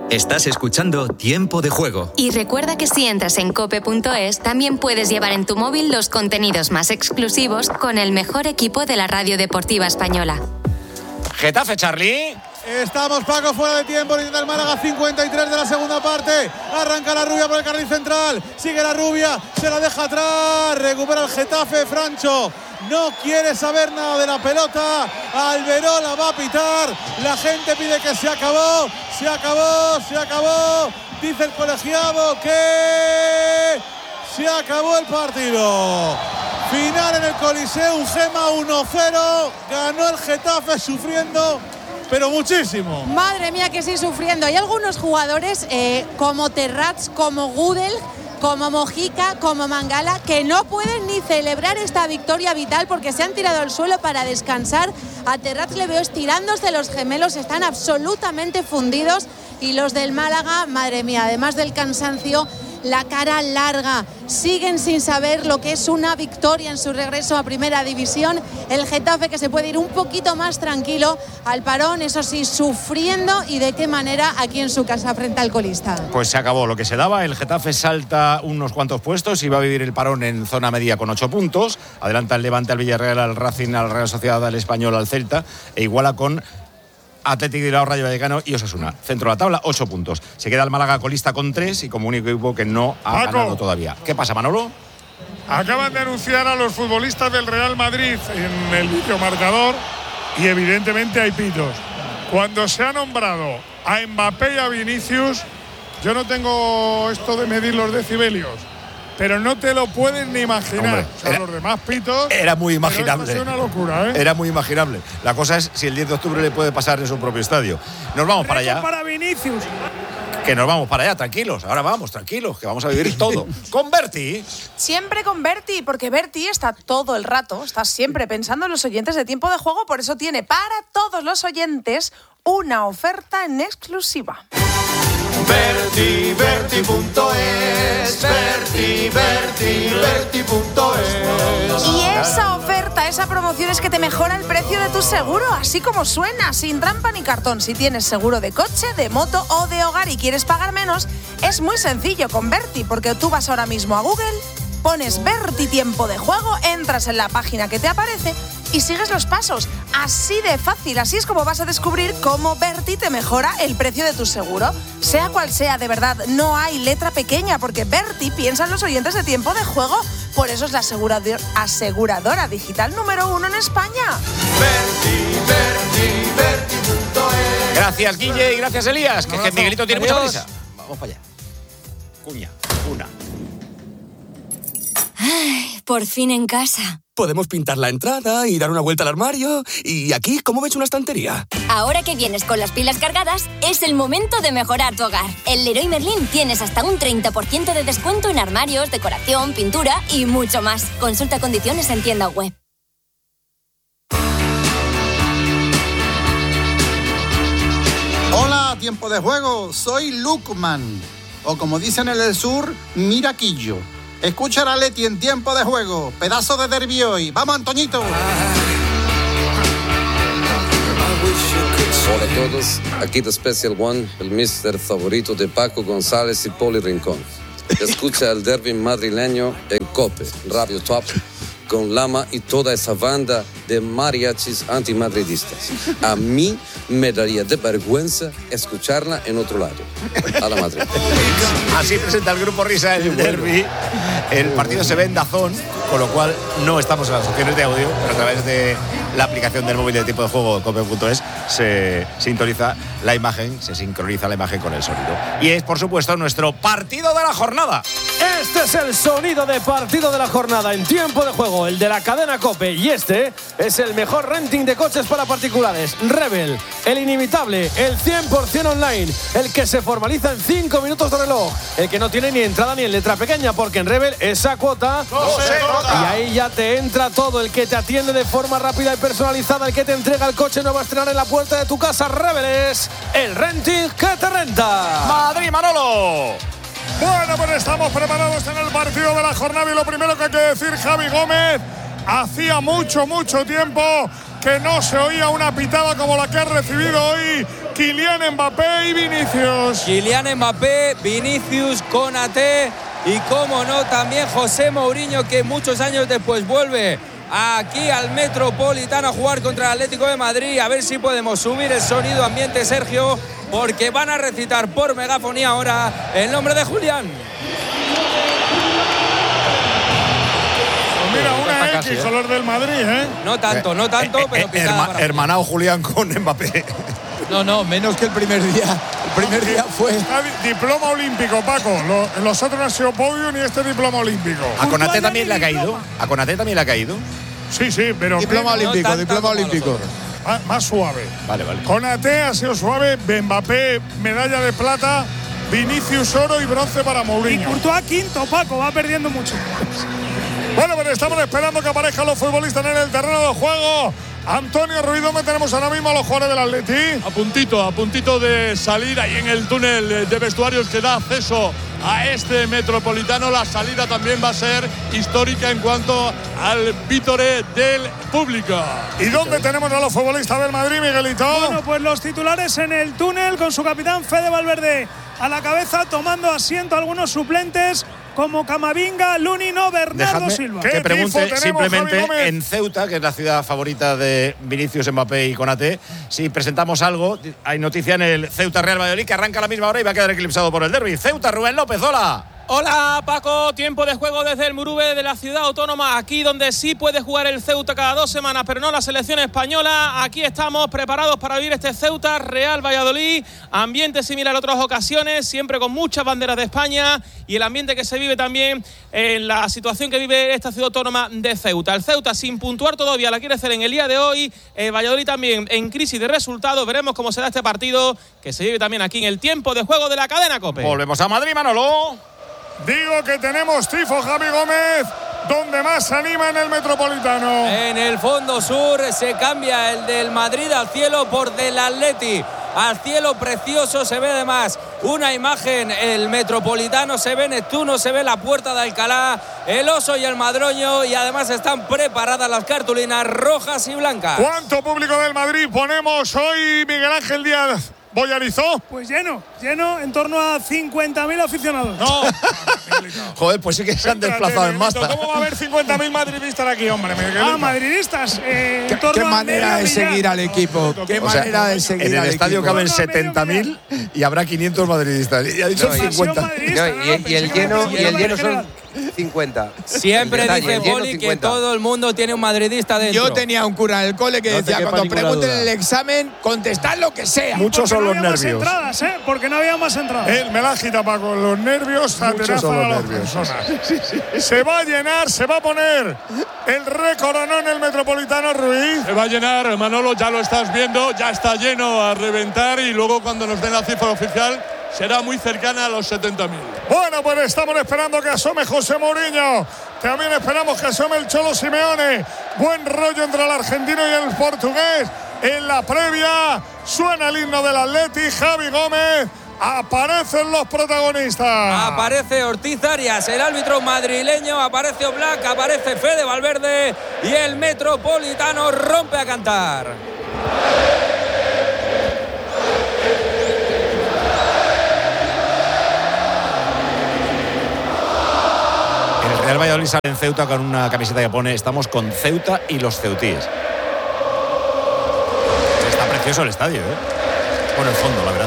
Estás escuchando Tiempo de Juego. Y recuerda que si entras en cope.es, también puedes llevar en tu móvil los contenidos más exclusivos con el mejor equipo de la radio deportiva española. Getafe, Charlie. Estamos, Paco, fuera de tiempo. Intenta el Málaga, 53 de la segunda parte. Arranca la Rubia por el carril central. Sigue la Rubia, se la deja atrás. Recupera el Getafe, Francho. No quiere saber nada de la pelota. Alberola va a pitar. La gente pide que se acabó. Se acabó. Dice el colegiado que se acabó el partido. Final en el Coliseum, Gema, 1-0. Ganó el Getafe sufriendo, pero muchísimo. Madre mía, que sí, sufriendo. Hay algunos jugadores como Terrats, como Gudel, como Mojica, como Mangala, que no pueden ni celebrar esta victoria vital porque se han tirado al suelo para descansar. A Terrats le veo estirándose los gemelos, están absolutamente fundidos. Y los del Málaga, madre mía, además del cansancio, la cara larga. Siguen sin saber lo que es una victoria en su regreso a Primera División. El Getafe, que se puede ir un poquito más tranquilo al parón, eso sí, sufriendo, y de qué manera aquí en su casa frente al colista. Pues se acabó lo que se daba. El Getafe salta unos cuantos puestos y va a vivir el parón en zona media con 8 puntos. Adelanta el Levante, al Villarreal, al Racing, al Real Sociedad, al Español, al Celta, e iguala con Atlético de Bilbao, Rayo Vallecano y Osasuna. Centro de la tabla, 8 puntos. Se queda el Málaga colista con 3 y como único equipo que no ha ganado todavía. ¿Qué pasa, Manolo? Acaban de anunciar a los futbolistas del Real Madrid en el videomarcador y evidentemente hay pitos. Cuando se ha nombrado a Mbappé y a Vinicius, yo no tengo esto de medir los decibelios, pero no te lo puedes ni imaginar. Hombre, o sea, los demás pitos. Era muy imaginable. Es una locura, ¿eh? Era muy imaginable. La cosa es si el 10 de octubre le puede pasar en su propio estadio. Nos vamos para allá. Para Vinicius. Que nos vamos para allá, tranquilos. Ahora vamos, tranquilos, que vamos a vivir todo. Con Berti. Siempre con Berti, porque Berti está todo el rato, está siempre pensando en los oyentes de Tiempo de Juego, por eso tiene para todos los oyentes una oferta en exclusiva. Berti, Berti.es, Berti, Berti, Berti.es. Y esa oferta, esa promoción es que te mejora el precio de tu seguro, así como suena, sin trampa ni cartón. Si tienes seguro de coche, de moto o de hogar y quieres pagar menos, es muy sencillo con Berti, porque tú vas ahora mismo a Google, pones Berti Tiempo de Juego, entras en la página que te aparece y sigues los pasos. Así de fácil, así es como vas a descubrir cómo Berti te mejora el precio de tu seguro. Sea cual sea, de verdad, no hay letra pequeña, porque Berti piensa en los oyentes de Tiempo de Juego. Por eso es la aseguradora digital número 1 en España. Berti, Berti.es. Gracias, Guille, y gracias, Elías. Que Miguelito tiene mucha prisa. Vamos para allá. Cuña, una. Ay, por fin en casa. Podemos pintar la entrada y dar una vuelta al armario. Y aquí, ¿cómo ves una estantería? Ahora que vienes con las pilas cargadas, es el momento de mejorar tu hogar. En Leroy Merlin tienes hasta un 30% de descuento en armarios, decoración, pintura y mucho más. Consulta condiciones en tienda web. Hola, Tiempo de Juego. Soy Lukman. O como dicen en el sur, Miraquillo. Escucha a Leti en Tiempo de Juego. Pedazo de derbi hoy. ¡Vamos, Antoñito! Hola a todos. Aquí The Special One, el mister favorito de Paco González y Poli Rincón. Escucha el derbi madrileño en COPE, Radio Top, con Lama y toda esa banda de mariachis antimadridistas. A mí me daría de vergüenza escucharla en otro lado. A la Madrid. Así presenta el Grupo Risa el derbi. El partido se ve en DAZN, con lo cual no estamos en las opciones de audio, pero a través de la aplicación del móvil de Tiempo de Juego cope.es se sintoniza la imagen, se sincroniza la imagen con el sonido. Y es, por supuesto, nuestro partido de la jornada. Este es el sonido de partido de la jornada en Tiempo de Juego, el de la cadena COPE. Y este es el mejor renting de coches para particulares. Rebel, el inimitable, el 100% online, el que se formaliza en 5 minutos de reloj, el que no tiene ni entrada ni en letra pequeña, porque en Rebel esa cuota no se toca. Y ahí ya te entra todo, el que te atiende de forma rápida y personalizada, el que te entrega el coche nuevo a estrenar en la puerta de tu casa. Rebel es el renting que te renta. Madrid, Manolo. Bueno, pues estamos preparados en el partido de la jornada y lo primero que hay que decir, Javi Gómez, hacía mucho tiempo que no se oía una pitada como la que ha recibido hoy Kylian Mbappé y Vinicius. Kylian Mbappé, Vinicius, Konaté y, como no, también José Mourinho, que muchos años después vuelve aquí al Metropolitano a jugar contra el Atlético de Madrid. A ver si podemos subir el sonido ambiente, Sergio, porque van a recitar por megafonía ahora el nombre de Julián. Pues mira, una X color del Madrid, ¿eh? No tanto, pero hermanado Julián con Mbappé. No, menos que el primer día. El primer día fue diploma olímpico, Paco. Los otros no han sido podium y este diploma olímpico. ¿A Konaté también le ha caído? ¿A Konaté también le ha caído? Sí, pero diploma olímpico. Más suave. Vale. Konaté ha sido suave, Mbappé medalla de plata, Vinicius oro y bronce para Mourinho. Y Courtois quinto, Paco, va perdiendo mucho. Bueno, pues estamos esperando que aparezcan los futbolistas en el terreno de juego. Antonio Ruiz, ¿dónde tenemos ahora mismo a los jugadores del Atleti? A puntito de salir ahí en el túnel de vestuarios que da acceso a este Metropolitano. La salida también va a ser histórica en cuanto al vítore del público. ¿Y dónde tenemos a los futbolistas del Madrid, Miguelito? Bueno, pues los titulares en el túnel con su capitán Fede Valverde a la cabeza, tomando asiento algunos suplentes como Camavinga, Lunino, Bernardo Silva. Que pregunte simplemente en Ceuta, que es la ciudad favorita de Vinicius, Mbappé y Konaté, si presentamos algo. Hay noticia en el Ceuta Real Valladolid, que arranca a la misma hora y va a quedar eclipsado por el derbi. Ceuta, Rubén López, hola. Hola Paco, tiempo de juego desde el Murube de la ciudad autónoma, aquí donde sí puede jugar el Ceuta cada 2 semanas, pero no la selección española. Aquí estamos preparados para vivir este Ceuta Real Valladolid, ambiente similar a otras ocasiones, siempre con muchas banderas de España, y el ambiente que se vive también en la situación que vive esta ciudad autónoma de Ceuta. El Ceuta sin puntuar todavía la quiere hacer en el día de hoy, Valladolid también en crisis de resultados. Veremos cómo será este partido que se vive también aquí en el tiempo de juego de la cadena COPE. Volvemos a Madrid, Manolo. Digo que tenemos tifo Javi Gómez, donde más se anima en el Metropolitano. En el fondo sur se cambia el del Madrid al cielo por del Atleti. Al cielo precioso, se ve además una imagen, el Metropolitano, se ve Neptuno, se ve la Puerta de Alcalá, el Oso y el Madroño, y además están preparadas las cartulinas rojas y blancas. ¿Cuánto público del Madrid ponemos hoy, Miguel Ángel Díaz Boyarizó? Pues lleno, en torno a 50.000 aficionados. No. Joder, pues sí que se han desplazado en masa. ¿Cómo va a haber 50.000 madridistas aquí, hombre? Madridistas. ¿Qué manera de seguir al equipo? ¿Qué manera de seguir al equipo? En el estadio caben 70.000 y habrá 500 madridistas. Y ha dicho 50. Y el lleno son 50. Siempre dice Boli que todo el mundo tiene un madridista dentro. Yo tenía un cura en el cole que decía, cuando pregunten el examen, contestad lo que sea. Muchos son los nervios. Entradas, porque no había más entradas. Me la agita, Paco. Los nervios atenazan a las personas. Se va a llenar, se va a poner el récord, ¿no?, en el Metropolitano, Ruiz. Se va a llenar, Manolo, ya lo estás viendo, ya está lleno a reventar, y luego cuando nos den la cifra oficial será muy cercana a los 70.000. Bueno, pues estamos esperando que asome José Mourinho. También esperamos que asome el Cholo Simeone. Buen rollo entre el argentino y el portugués. En la previa suena el himno del Atleti, Javi Gómez. Aparecen los protagonistas. Aparece Ortiz Arias, el árbitro madrileño. Aparece Oblak, aparece Fede Valverde. Y el Metropolitano rompe a cantar. El Real Valladolid sale en Ceuta con una camiseta que pone: estamos con Ceuta y los ceutíes. Está precioso el estadio, Por el fondo, la verdad.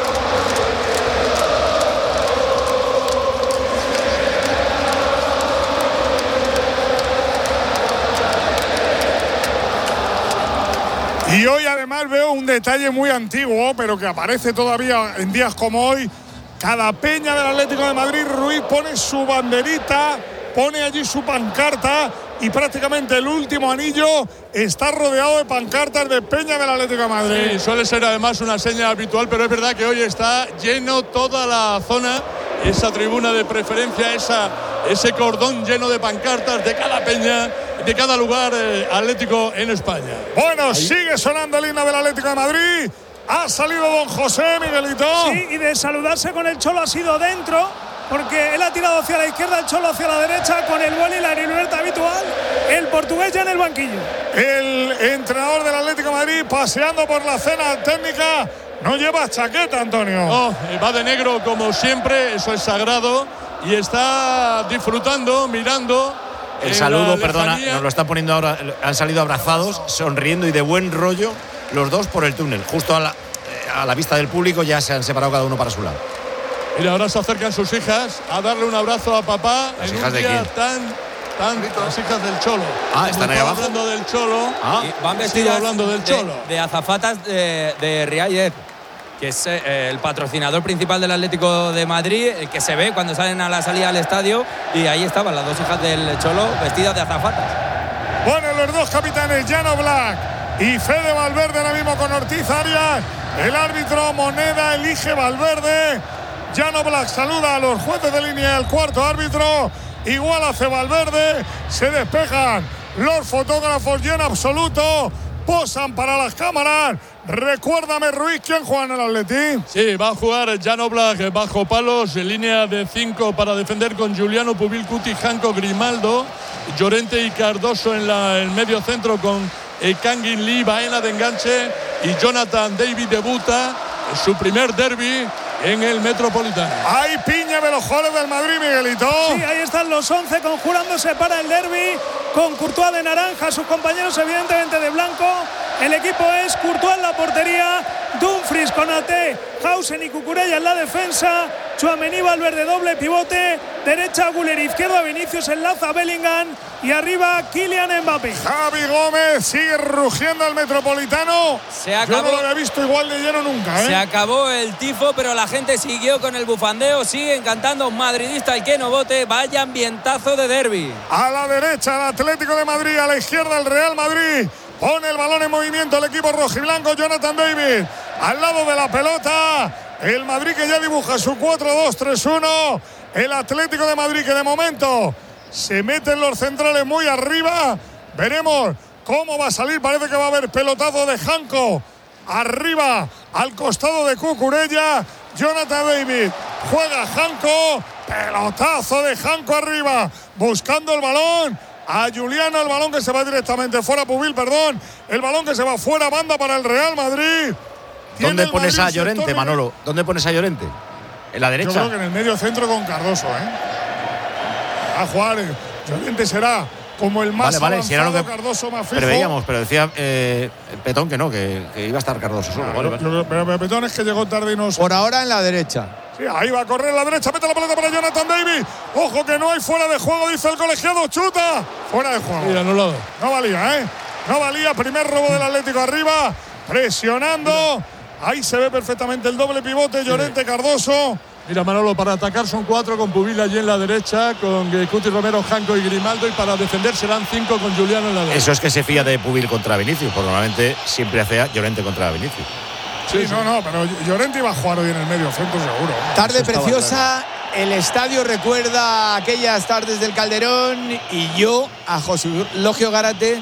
Y hoy además veo un detalle muy antiguo, pero que aparece todavía en días como hoy. Cada peña del Atlético de Madrid, Ruiz, pone su banderita, pone allí su pancarta, y prácticamente el último anillo está rodeado de pancartas de peña del Atlético de Madrid. Sí, suele ser además una seña habitual, pero es verdad que hoy está lleno toda la zona, esa tribuna de preferencia, ese cordón lleno de pancartas de cada peña, de cada lugar atlético en España. Bueno, sigue sonando el himno del Atlético de Madrid. Ha salido don José, Miguelito. Sí, y de saludarse con el Cholo ha sido dentro, porque él ha tirado hacia la izquierda, el Cholo hacia la derecha, con el Boli y la libertad habitual. El portugués ya en el banquillo. El entrenador del Atlético de Madrid paseando por la cena técnica. No lleva chaqueta, Antonio. No, va de negro como siempre, eso es sagrado. Y está disfrutando, mirando. El saludo, perdona, nos lo están poniendo ahora. Han salido abrazados, sonriendo y de buen rollo los dos por el túnel. Justo a la vista del público ya se han separado cada uno para su lado. Y ahora se acercan sus hijas a darle un abrazo a papá. ¿Las en hijas un de día quién? las hijas del Cholo. Están ahí abajo. Hablando del Cholo. Y van vestidas hablando del Cholo. de azafatas de Riallet, que es el patrocinador principal del Atlético de Madrid, el que se ve cuando salen a la salida al estadio, y ahí estaban las dos hijas del Cholo vestidas de azafatas. Bueno, los dos capitanes, Jan Oblak y Fede Valverde, ahora mismo con Ortiz Arias. El árbitro Moneda elige Valverde. Jan Oblak saluda a los jueces de línea. El cuarto árbitro igual hace Valverde. Se despejan los fotógrafos y en absoluto posan para las cámaras. Recuérdame, Ruiz, ¿quién juega en el Atleti? Sí, va a jugar Jan Oblak bajo palos, en línea de 5 para defender con Giuliano, Pubil, Cuti, Janko, Grimaldo, Llorente y Cardoso en el medio centro con Kangin Lee, Baena de enganche, y Jonathan David debuta en su primer derbi en el Metropolitano. Hay piña de los goles del Madrid, Miguelito. Sí, ahí están los 11 conjurándose para el derbi, con Courtois de naranja, sus compañeros evidentemente de blanco. El equipo es Courtois en la portería, Dumfries, Konaté, Hausen y Cucurella en la defensa, Tchouaméni, Valverde doble pivote, derecha Güler, izquierda Vinicius, enlaza Bellingham y arriba Kylian Mbappé. Javi Gómez sigue rugiendo al Metropolitano. Yo no lo había visto igual de lleno nunca, ¿eh? Se acabó el tifo, pero la gente siguió con el bufandeo, siguen cantando madridista el que no vote. Vaya ambientazo de derbi. A la derecha el Atlético de Madrid, a la izquierda el Real Madrid. Pone el balón en movimiento el equipo rojiblanco, Jonathan David al lado de la pelota. El Madrid que ya dibuja su 4-2-3-1. El Atlético de Madrid que de momento se meten los centrales muy arriba. Veremos cómo va a salir. Parece que va a haber pelotazo de Janko arriba al costado de Cucurella. Jonathan David juega Janko. Pelotazo de Janko arriba buscando el balón. A Giuliano, el balón que se va directamente fuera, Pubil, perdón. El balón que se va fuera, banda para el Real Madrid. ¿Dónde pones a Llorente, Manolo? ¿Dónde pones a Llorente? ¿En la derecha? Yo creo que en el medio centro con Cardoso, ¿eh? A jugar, Llorente será como el más vale, si era lo que Cardoso más fijo. Preveíamos, pero decía Petón que no, que iba a estar Cardoso solo. Pero Petón es que llegó tarde y no... Por ahora en la derecha. Sí, ahí va a correr la derecha, mete la pelota para Jonathan David. Ojo que no hay fuera de juego, dice el colegiado, chuta. Fuera de juego. Mira, anulado. No valía, ¿eh? No valía, primer robo del Atlético arriba, presionando. Ahí se ve perfectamente el doble pivote, Llorente, Cardoso. Mira, Manolo, para atacar son 4 con Pubil allí en la derecha, con Cuti, Romero, Janko y Grimaldo, y para defender serán 5 con Giuliano en la derecha. Eso es que se fía de Pubil contra Vinicius, porque normalmente siempre hace Llorente contra Vinicius. Sí, no, pero Llorente iba a jugar hoy en el medio centro seguro. Tarde preciosa, el estadio recuerda aquellas tardes del Calderón y yo, a José Logio Gárate,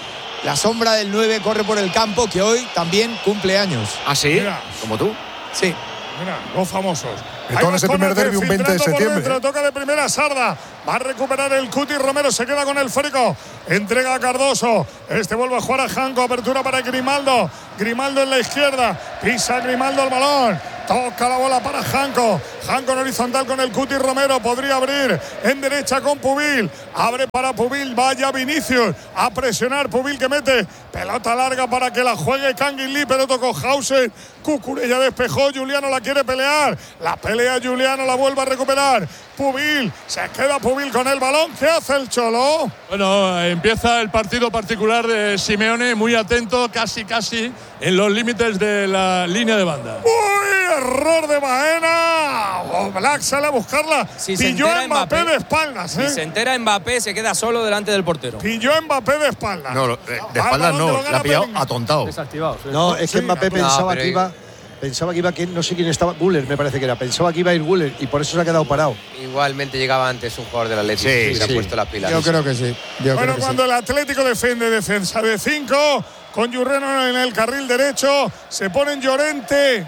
la sombra del 9 corre por el campo, que hoy también cumple años. ¿Ah, sí? Mira. ¿Como tú? Sí. Mira, los famosos. Entonces ese primer derbi un 20 de septiembre. Toca de primera Sarda. Va a recuperar el Cuti. Romero se queda con el Frico. Entrega a Cardoso. Este vuelve a jugar a Janko. Apertura para Grimaldo. Grimaldo en la izquierda. Pisa Grimaldo el balón. Toca la bola para Janko. Janko en horizontal con el Cuti Romero. Podría abrir en derecha con Pubil. Abre para Pubil. Vaya Vinicius. A presionar Pubil que mete. Pelota larga para que la juegue Kangin Lee. Pero tocó Hausen. Cucurella despejó. Giuliano la quiere pelear. La pelea Giuliano. La vuelve a recuperar. Pubil. Se queda Pubil con el balón. ¿Qué hace el Cholo? Bueno, empieza el partido particular de Simeone. Muy atento. Casi en los límites de la línea de banda. ¡Uy! Error de Baena. Oblak sale a buscarla. Si pilló a Mbappé de espaldas. Si se entera Mbappé, se queda solo delante del portero. Pilló a Mbappé de espaldas. No, de espaldas no. La ha pillado atontado. Desactivado. Sí. No, es que Mbappé pensaba que iba. Pensaba que iba, que no sé quién estaba, Güler me parece que era, pensaba que iba a ir Güler y por eso se ha quedado parado. Igualmente llegaba antes un jugador del Atlético si hubiera puesto las pilas. Yo creo que sí. Bueno, cuando el Atlético defiende defensa de 5, con Yurreno en el carril derecho, se pone Llorente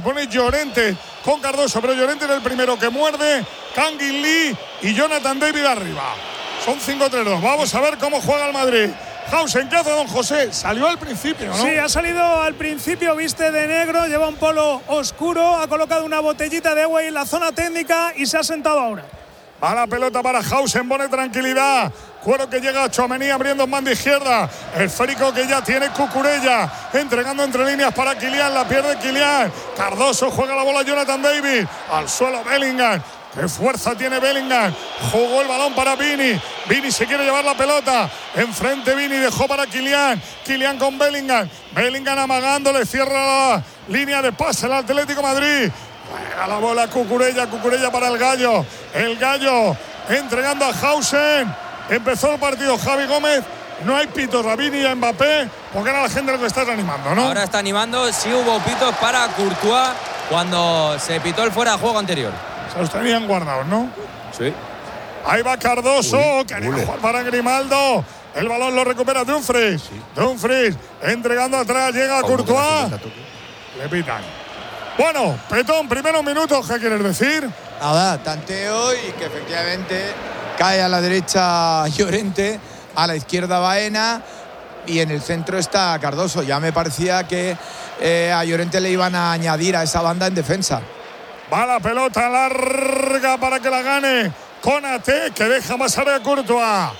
con Cardoso, pero Llorente era el primero que muerde, Kangin Lee y Jonathan David arriba. Son 5-3-2. Vamos a ver cómo juega el Madrid. Hausen, ¿qué hace don José? Salió al principio, ¿no? Sí, ha salido al principio, viste de negro, lleva un polo oscuro, ha colocado una botellita de agua en la zona técnica y se ha sentado ahora. Va la pelota para Hausen, pone tranquilidad. Cuero que llega a Tchouaméni abriendo en banda izquierda. Esférico que ya tiene Cucurella. Entregando entre líneas para Kylian. La pierde Kylian. Cardoso juega la bola Jonathan David. Al suelo Bellingham. ¡Qué fuerza tiene Bellingham! Jugó el balón para Vini. Vini se quiere llevar la pelota. Enfrente Vini dejó para Kylian. Kylian con Bellingham. Bellingham amagándole. Cierra la línea de pase el Atlético Madrid. Juega la bola Cucurella para el Gallo. El Gallo entregando a Hausen. Empezó el partido Javi Gómez. No hay pitos a Vini y a Mbappé, porque era la gente lo que estás animando, ¿no? Ahora está animando. Sí hubo pitos para Courtois cuando se pitó el fuera de juego anterior. Se los tenían guardados, ¿no? Sí. Ahí va Cardoso. Quería jugar para Grimaldo. El balón lo recupera Dumfries. Sí. Dumfries entregando atrás. Llega Courtois. Le pitan. Bueno, Petón, primeros minutos, ¿qué quieres decir? Nada, tanteo y que efectivamente cae a la derecha Llorente, a la izquierda Baena y en el centro está Cardoso. Ya me parecía que a Llorente le iban a añadir a esa banda en defensa. Va la pelota larga para que la gane Konaté, que deja pasar a Courtois.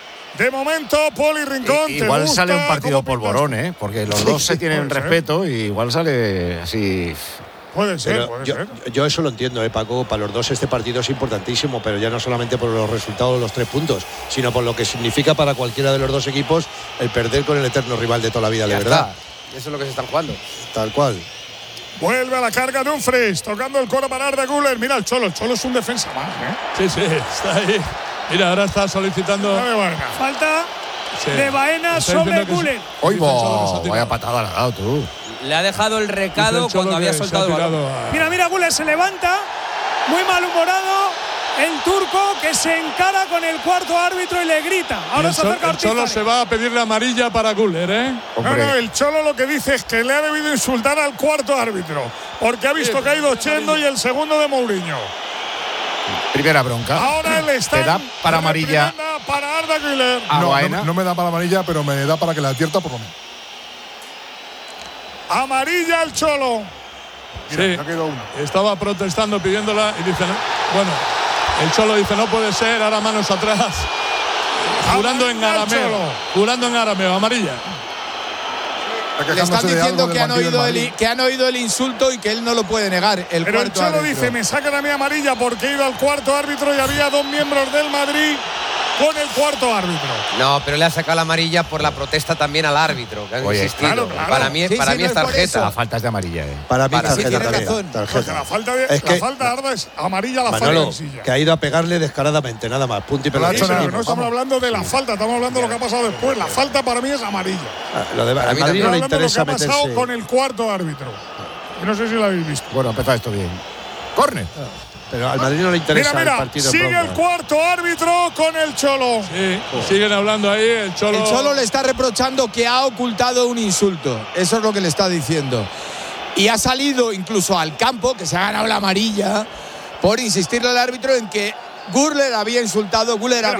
De momento, Poli Rincón. Igual sale un partido polvorón, porque los dos se tienen respeto y igual sale así. Puede ser. Yo eso lo entiendo, Paco. Para los dos este partido es importantísimo, pero ya no solamente por los resultados de los 3 puntos, sino por lo que significa para cualquiera de los dos equipos el perder con el eterno rival de toda la vida, de verdad. Eso es lo que se están jugando. Tal cual. Vuelve a la carga Dumfries, tocando el coro para Arda Güler. Mira el Cholo es un defensa más, Sí, está ahí. Mira, ahora está solicitando. Falta de Baena sobre Güler. Vaya patada le ha dado tú. Le ha dejado el recado cuando había soltado el balón. Mira, Güler se levanta, muy malhumorado. El turco que se encara con el cuarto árbitro y le grita. Ahora se acerca el Cholo se va a pedirle amarilla para Güler, No, el Cholo lo que dice es que le ha debido insultar al cuarto árbitro, porque ha visto que ha ido Chendo y el segundo de Mourinho. Primera bronca. Ahora él está. ¿Te da para amarilla? Para Arda Güler. No me da para amarilla, pero me da para que la advierta por lo menos. Amarilla al Cholo. Mira, sí, estaba protestando, pidiéndola y dice, bueno, el Cholo dice, no puede ser, ahora manos atrás. Jurando en arameo, amarilla. Le están diciendo que han oído el insulto y que él no lo puede negar. Pero el Cholo dice, me sacan a mí amarilla porque he ido al cuarto árbitro y había 2 miembros del Madrid con el cuarto árbitro. No, pero le ha sacado la amarilla por la protesta también al árbitro, que han insistido. Claro. Para mí es tarjeta. La falta es de amarilla, Para mí tarjeta también. La falta de Arda es amarilla, la falta de silla. Que ha ido a pegarle descaradamente, nada más. Punto y pelota. No estamos hablando de la falta, estamos hablando de lo que ha pasado después. La falta para mí es amarilla. Lo de Madrid no le interesa lo que ha pasado con el cuarto árbitro. No sé si lo habéis visto. Bueno, empezó esto bien. Córner. Pero al Madrid no le interesa el partido. Sigue el cuarto árbitro con el Cholo. Sí, siguen hablando ahí. El Cholo le está reprochando que ha ocultado un insulto. Eso es lo que le está diciendo. Y ha salido incluso al campo, que se ha ganado la amarilla, por insistirle al árbitro en que Güler había insultado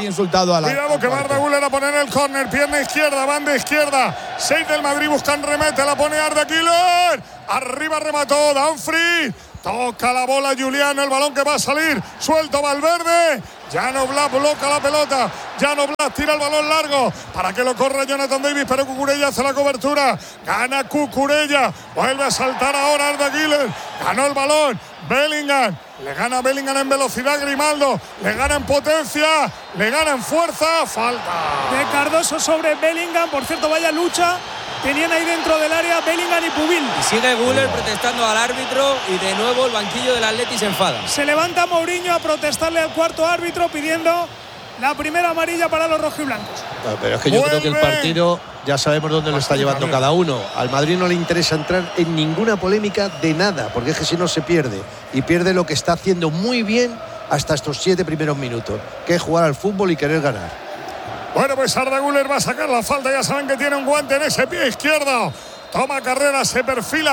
a la. Cuidado que va Arda Güler a poner el córner. Pierna izquierda, banda izquierda. 6 del Madrid buscan remete. La pone Arda Güler. Arriba remató Dumfries. Toca la bola Julián, el balón que va a salir. Suelto Valverde. Jan Oblak bloca la pelota. Jan Oblak tira el balón largo para que lo corra Jonathan David, pero Cucurella hace la cobertura. Gana Cucurella. Vuelve a saltar ahora Arda Güler. Ganó el balón. Bellingham. Le gana Bellingham en velocidad Grimaldo. Le gana en potencia. Le gana en fuerza. Falta de Cardoso sobre Bellingham. Por cierto, vaya lucha tenían ahí dentro del área Bellingham y Pubil. Y sigue Güler protestando al árbitro y de nuevo el banquillo del Atleti se enfada. Se levanta Mourinho a protestarle al cuarto árbitro pidiendo la primera amarilla para los rojiblancos. Pero es que yo creo que el partido ya sabemos dónde lo está llevando cada uno. Al Madrid no le interesa entrar en ninguna polémica de nada, porque es que si no se pierde. Y pierde lo que está haciendo muy bien hasta estos 7 primeros minutos, que es jugar al fútbol y querer ganar. Bueno, pues Arda Güler va a sacar la falta. Ya saben que tiene un guante en ese pie izquierdo. Toma carrera, se perfila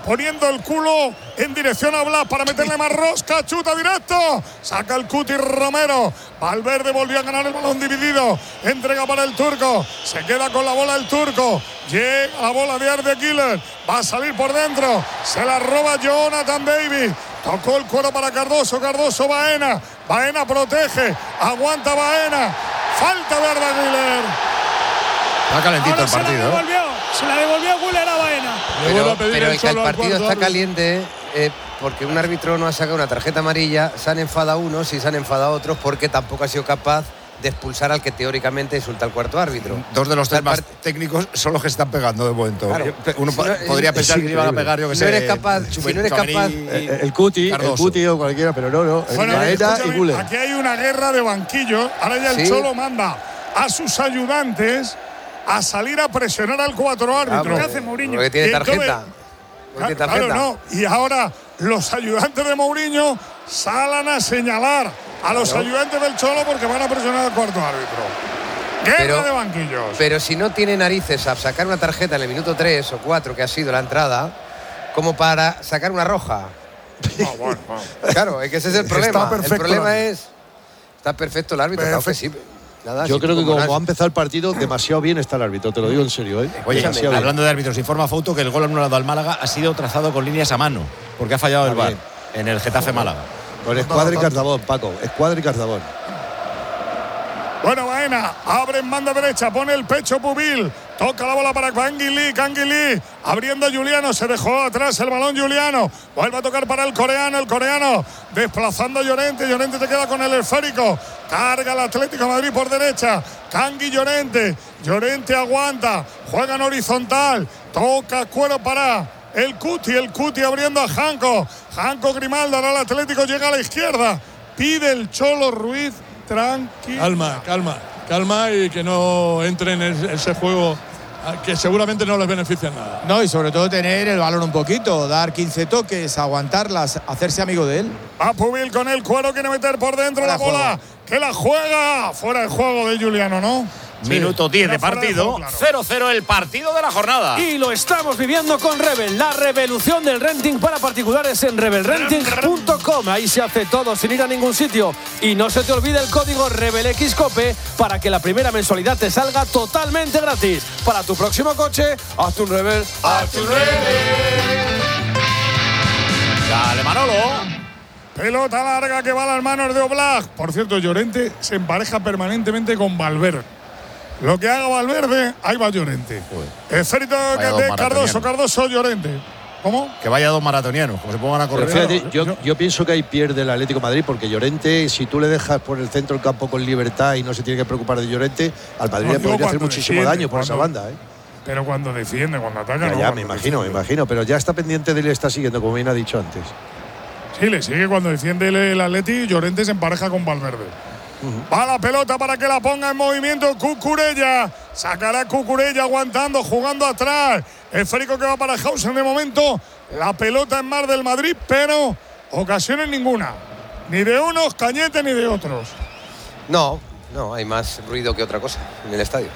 poniendo el culo en dirección a Blas para meterle más rosca, chuta directo, saca el Cuti Romero, Valverde volvió a ganar el balón dividido, entrega para el turco, se queda con la bola el turco, llega la bola de Arde Killer, va a salir por dentro, se la roba Jonathan David, tocó el cuero para Cardoso, Cardoso Baena, Baena protege, aguanta Baena, falta de Arde Killer. Está calentito el partido. Se la devolvió Güler a Baena. Pero es que el partido está caliente porque un árbitro no ha sacado una tarjeta amarilla, se han enfadado unos y se han enfadado otros porque tampoco ha sido capaz de expulsar al que teóricamente insulta al cuarto árbitro. Dos de los tres más técnicos son los que están pegando de momento. Claro. Uno podría pensar que iban a pegar, yo que sé. No eres capaz, si no eres capaz. El Cuti o cualquiera, pero no. Bueno, Baena y Güler. Aquí hay una guerra de banquillos. Ahora ya el Cholo manda a sus ayudantes a salir a presionar al cuatro árbitro. ¿Qué hace Mourinho? Porque tiene tarjeta. Claro, no. Y ahora los ayudantes de Mourinho salen a señalar a los ayudantes del Cholo porque van a presionar al cuarto árbitro. Guerra de banquillos. Pero si no tiene narices a sacar una tarjeta en el minuto 3 o 4 que ha sido la entrada, como para sacar una roja. Bueno. Claro, es que ese es el problema. Está perfecto el problema es. Está perfecto el árbitro, claro que sí. Nada, yo creo que como ha empezado el partido, demasiado bien está el árbitro, te lo digo en serio. Oye, hablando de árbitros, informa Fouto que el gol anulado al Málaga ha sido trazado con líneas a mano, porque ha fallado el VAR en el Getafe Málaga. Con Escuadra y Cardabón, Paco. Escuadra y Cardabón. Bueno, Baena abre en banda derecha, pone el pecho Pubil, toca la bola para Canguilí, abriendo a Juliano, se dejó atrás el balón Juliano, vuelve a tocar para el coreano desplazando a Llorente se queda con el esférico, carga el Atlético de Madrid por derecha, Cangui Llorente aguanta, juega en horizontal, toca cuero para el Cuti abriendo a Janco Grimaldo, ahora el Atlético llega a la izquierda, pide el Cholo Ruiz. Tranquilo. Calma y que no entre en ese juego que seguramente no les beneficia nada. No, y sobre todo tener el balón un poquito, dar 15 toques, aguantarlas, hacerse amigo de él. Va Pubil con el cuero, quiere meter por dentro la bola, que la juega. Fuera de juego de Juliano, ¿no? Minuto 10 de partido, 0-0 el partido de la jornada. Y lo estamos viviendo con Rebel, la revolución del renting para particulares en rebelrenting.com. Ahí se hace todo sin ir a ningún sitio. Y no se te olvide el código RebelXCOPE para que la primera mensualidad te salga totalmente gratis. Para tu próximo coche, hazte un Rebel. ¡Hazte un Rebel! Dale, Manolo. Pelota larga que va a las manos de Oblak. Por cierto, Llorente se empareja permanentemente con Valverde. Lo que haga Valverde, ahí va Llorente. Esférico de Cardoso, Llorente. ¿Cómo? Que vaya dos maratonianos, como se pongan a correr. Pero fíjate, yo pienso que ahí pierde el Atlético de Madrid, porque Llorente, si tú le dejas por el centro del campo con libertad y no se tiene que preocupar de Llorente, al Madrid le podría hacer muchísimo daño por esa banda. Pero cuando defiende, cuando ataca. Ya, me imagino, pero ya está pendiente de él, está siguiendo, como bien ha dicho antes. Sí, le sigue cuando defiende el Atleti. Llorente se empareja con Valverde. Va la pelota para que la ponga en movimiento Cucurella. Sacará Cucurella aguantando, jugando atrás. Esférico que va para Hausen de momento. La pelota en mar del Madrid, pero ocasiones ninguna. Ni de unos Cañete ni de otros. No, hay más ruido que otra cosa en el estadio.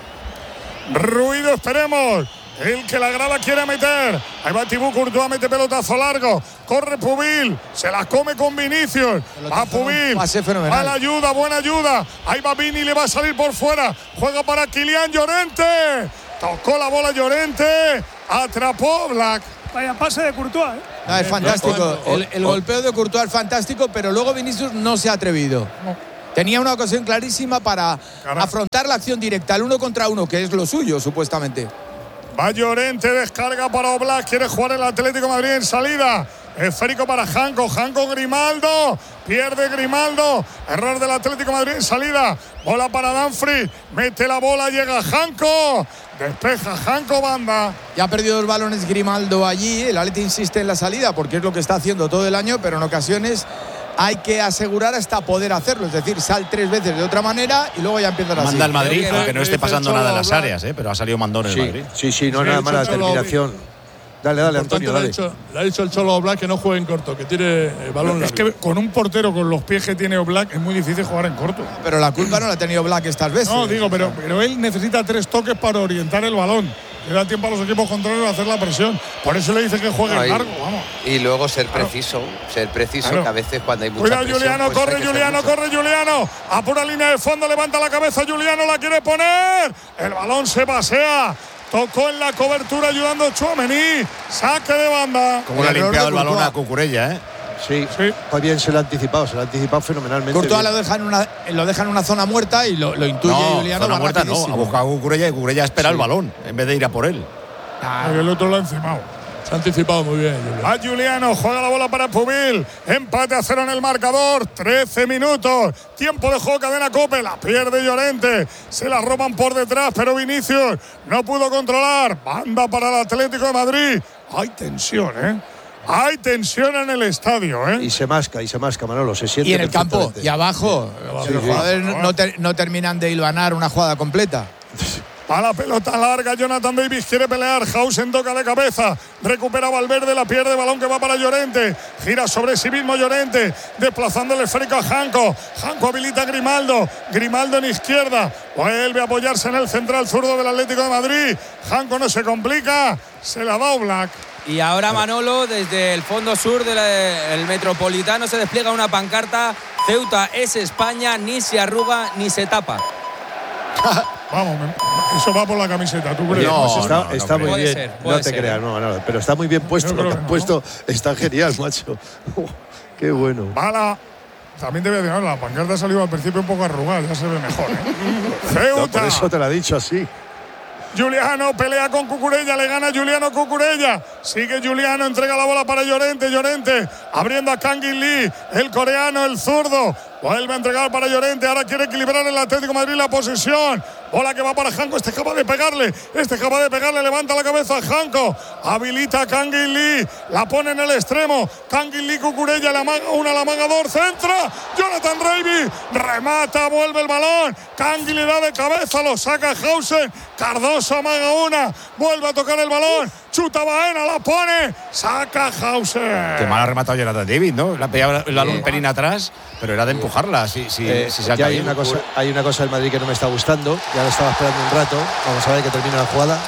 Ruido, esperemos. El que la grada quiere meter. Ahí va Thibaut Courtois, mete pelotazo largo. Corre Pubil. Se la come con Vinicius. Va Pubil. Va la ayuda, buena ayuda. Ahí va Vini, le va a salir por fuera. Juega para Kylian Llorente. Tocó la bola Llorente. Atrapó Black. Vaya pase de Courtois. No, es fantástico. El golpeo de Courtois es fantástico, pero luego Vinicius no se ha atrevido. Tenía una ocasión clarísima para afrontar la acción directa, el 1 contra 1, que es lo suyo, supuestamente. Va Llorente, descarga para Oblak, quiere jugar el Atlético de Madrid en salida. Esférico para Janco Grimaldo, pierde Grimaldo. Error del Atlético de Madrid en salida. Bola para Danfri, mete la bola, llega Janco. Despeja Janco, banda. Ya ha perdido 2 balones Grimaldo allí. El Atleti insiste en la salida porque es lo que está haciendo todo el año, pero en ocasiones hay que asegurar hasta poder hacerlo. Es decir, sal 3 veces de otra manera y luego ya empieza así. Manda el Madrid, aunque no esté pasando nada en las áreas, pero ha salido mandón el Madrid. Sí, no es nada mala determinación. Dale, Antonio, dale. Le ha dicho el Cholo Oblak que no juegue en corto, que tire el balón. Es que con un portero con los pies que tiene Oblak es muy difícil jugar en corto. Pero la culpa no la ha tenido Oblak estas veces. No, digo, pero él necesita 3 toques para orientar el balón. le da tiempo a los equipos contrarios a hacer la presión. Por eso le dice que juegue largo, vamos. Y luego ser preciso, Claro. que a veces cuando hay mucha Cuidado, presión, Juliano, pues corre hay que ser Juliano, mucho. corre Juliano. A pura línea de fondo, levanta la cabeza Juliano, la quiere poner. El balón se pasea. Tocó en la cobertura ayudando Tchouaméni. Saque de banda. Como le ha limpiado el balón a Cucurella, ¿eh? Sí, pues bien, se lo ha anticipado fenomenalmente. Courtois bien. lo deja en una zona muerta y lo intuye Juliano. Zona va muerta no, rapidísimo. ha buscado a Cucurella y Cucurella espera el balón en vez de ir a por él. El otro lo ha encimado. Se ha anticipado muy bien, Juliano. A Juliano, juega la bola para Pubil. Empate a 0 en el marcador. 13 minutos. Tiempo de juego, cadena Cope. La pierde Llorente. Se la roban por detrás, pero Vinicius no pudo controlar. Banda para el Atlético de Madrid. Hay tensión, ¿eh? Hay tensión en el estadio, ¿eh? Y se masca, Manolo, se siente. Y en el campo, perfectamente. y abajo. Sí, Los sí. jugadores no terminan de hilvanar una jugada completa. A la pelota larga, Jonathan Davis quiere pelear. Hausen toca de cabeza. Recupera Valverde, la pierde. Balón que va para Llorente. Gira sobre sí mismo Llorente. Desplazando el esférico a Janko. Janko habilita a Grimaldo. Grimaldo en izquierda. Vuelve a apoyarse en el central zurdo del Atlético de Madrid. Janko no se complica. Se la da Oblak. Y ahora Manolo, desde el fondo sur del Metropolitano, se despliega una pancarta. Ceuta es España, ni se arruga ni se tapa. Vamos, eso va por la camiseta, ¿tú crees? No, pues está muy Puede bien. ser, puede no te ser, creas, no, pero está muy bien puesto. Lo que han puesto está genial, macho. Qué bueno. Bala. También te voy a decir, la pancarta ha salido al principio un poco arrugada, ya se ve mejor, ¿eh? Ceuta. No, por eso te lo he dicho así. Juliano pelea con Cucurella, le gana Juliano Cucurella. Sigue Juliano, entrega la bola para Llorente. Llorente abriendo a Kangin Lee, el coreano, el zurdo. Vuelve a entregar para Llorente. Ahora quiere equilibrar el Atlético de Madrid la posesión. Bola que va para Janko. Este es capaz de pegarle. Levanta la cabeza a Janko. Habilita a Kangin Lee. La pone en el extremo. Kangin Lee, Cucurella, la amaga una, la amaga dos. Centra. Jonathan Davis. Remata, vuelve el balón. Kangin le da de cabeza. Lo saca Hausen. Cardoso amaga una. Vuelve a tocar el balón. Chuta Baena, la pone. Saca Hausen. Qué mal ha rematado Jonathan David, ¿no? La ha pegado el balón un pelín atrás, pero era de empujarla. Si salta ya hay bien. una cosa del Madrid que no me está gustando. Ya lo estaba esperando un rato. Vamos a ver que termina la jugada.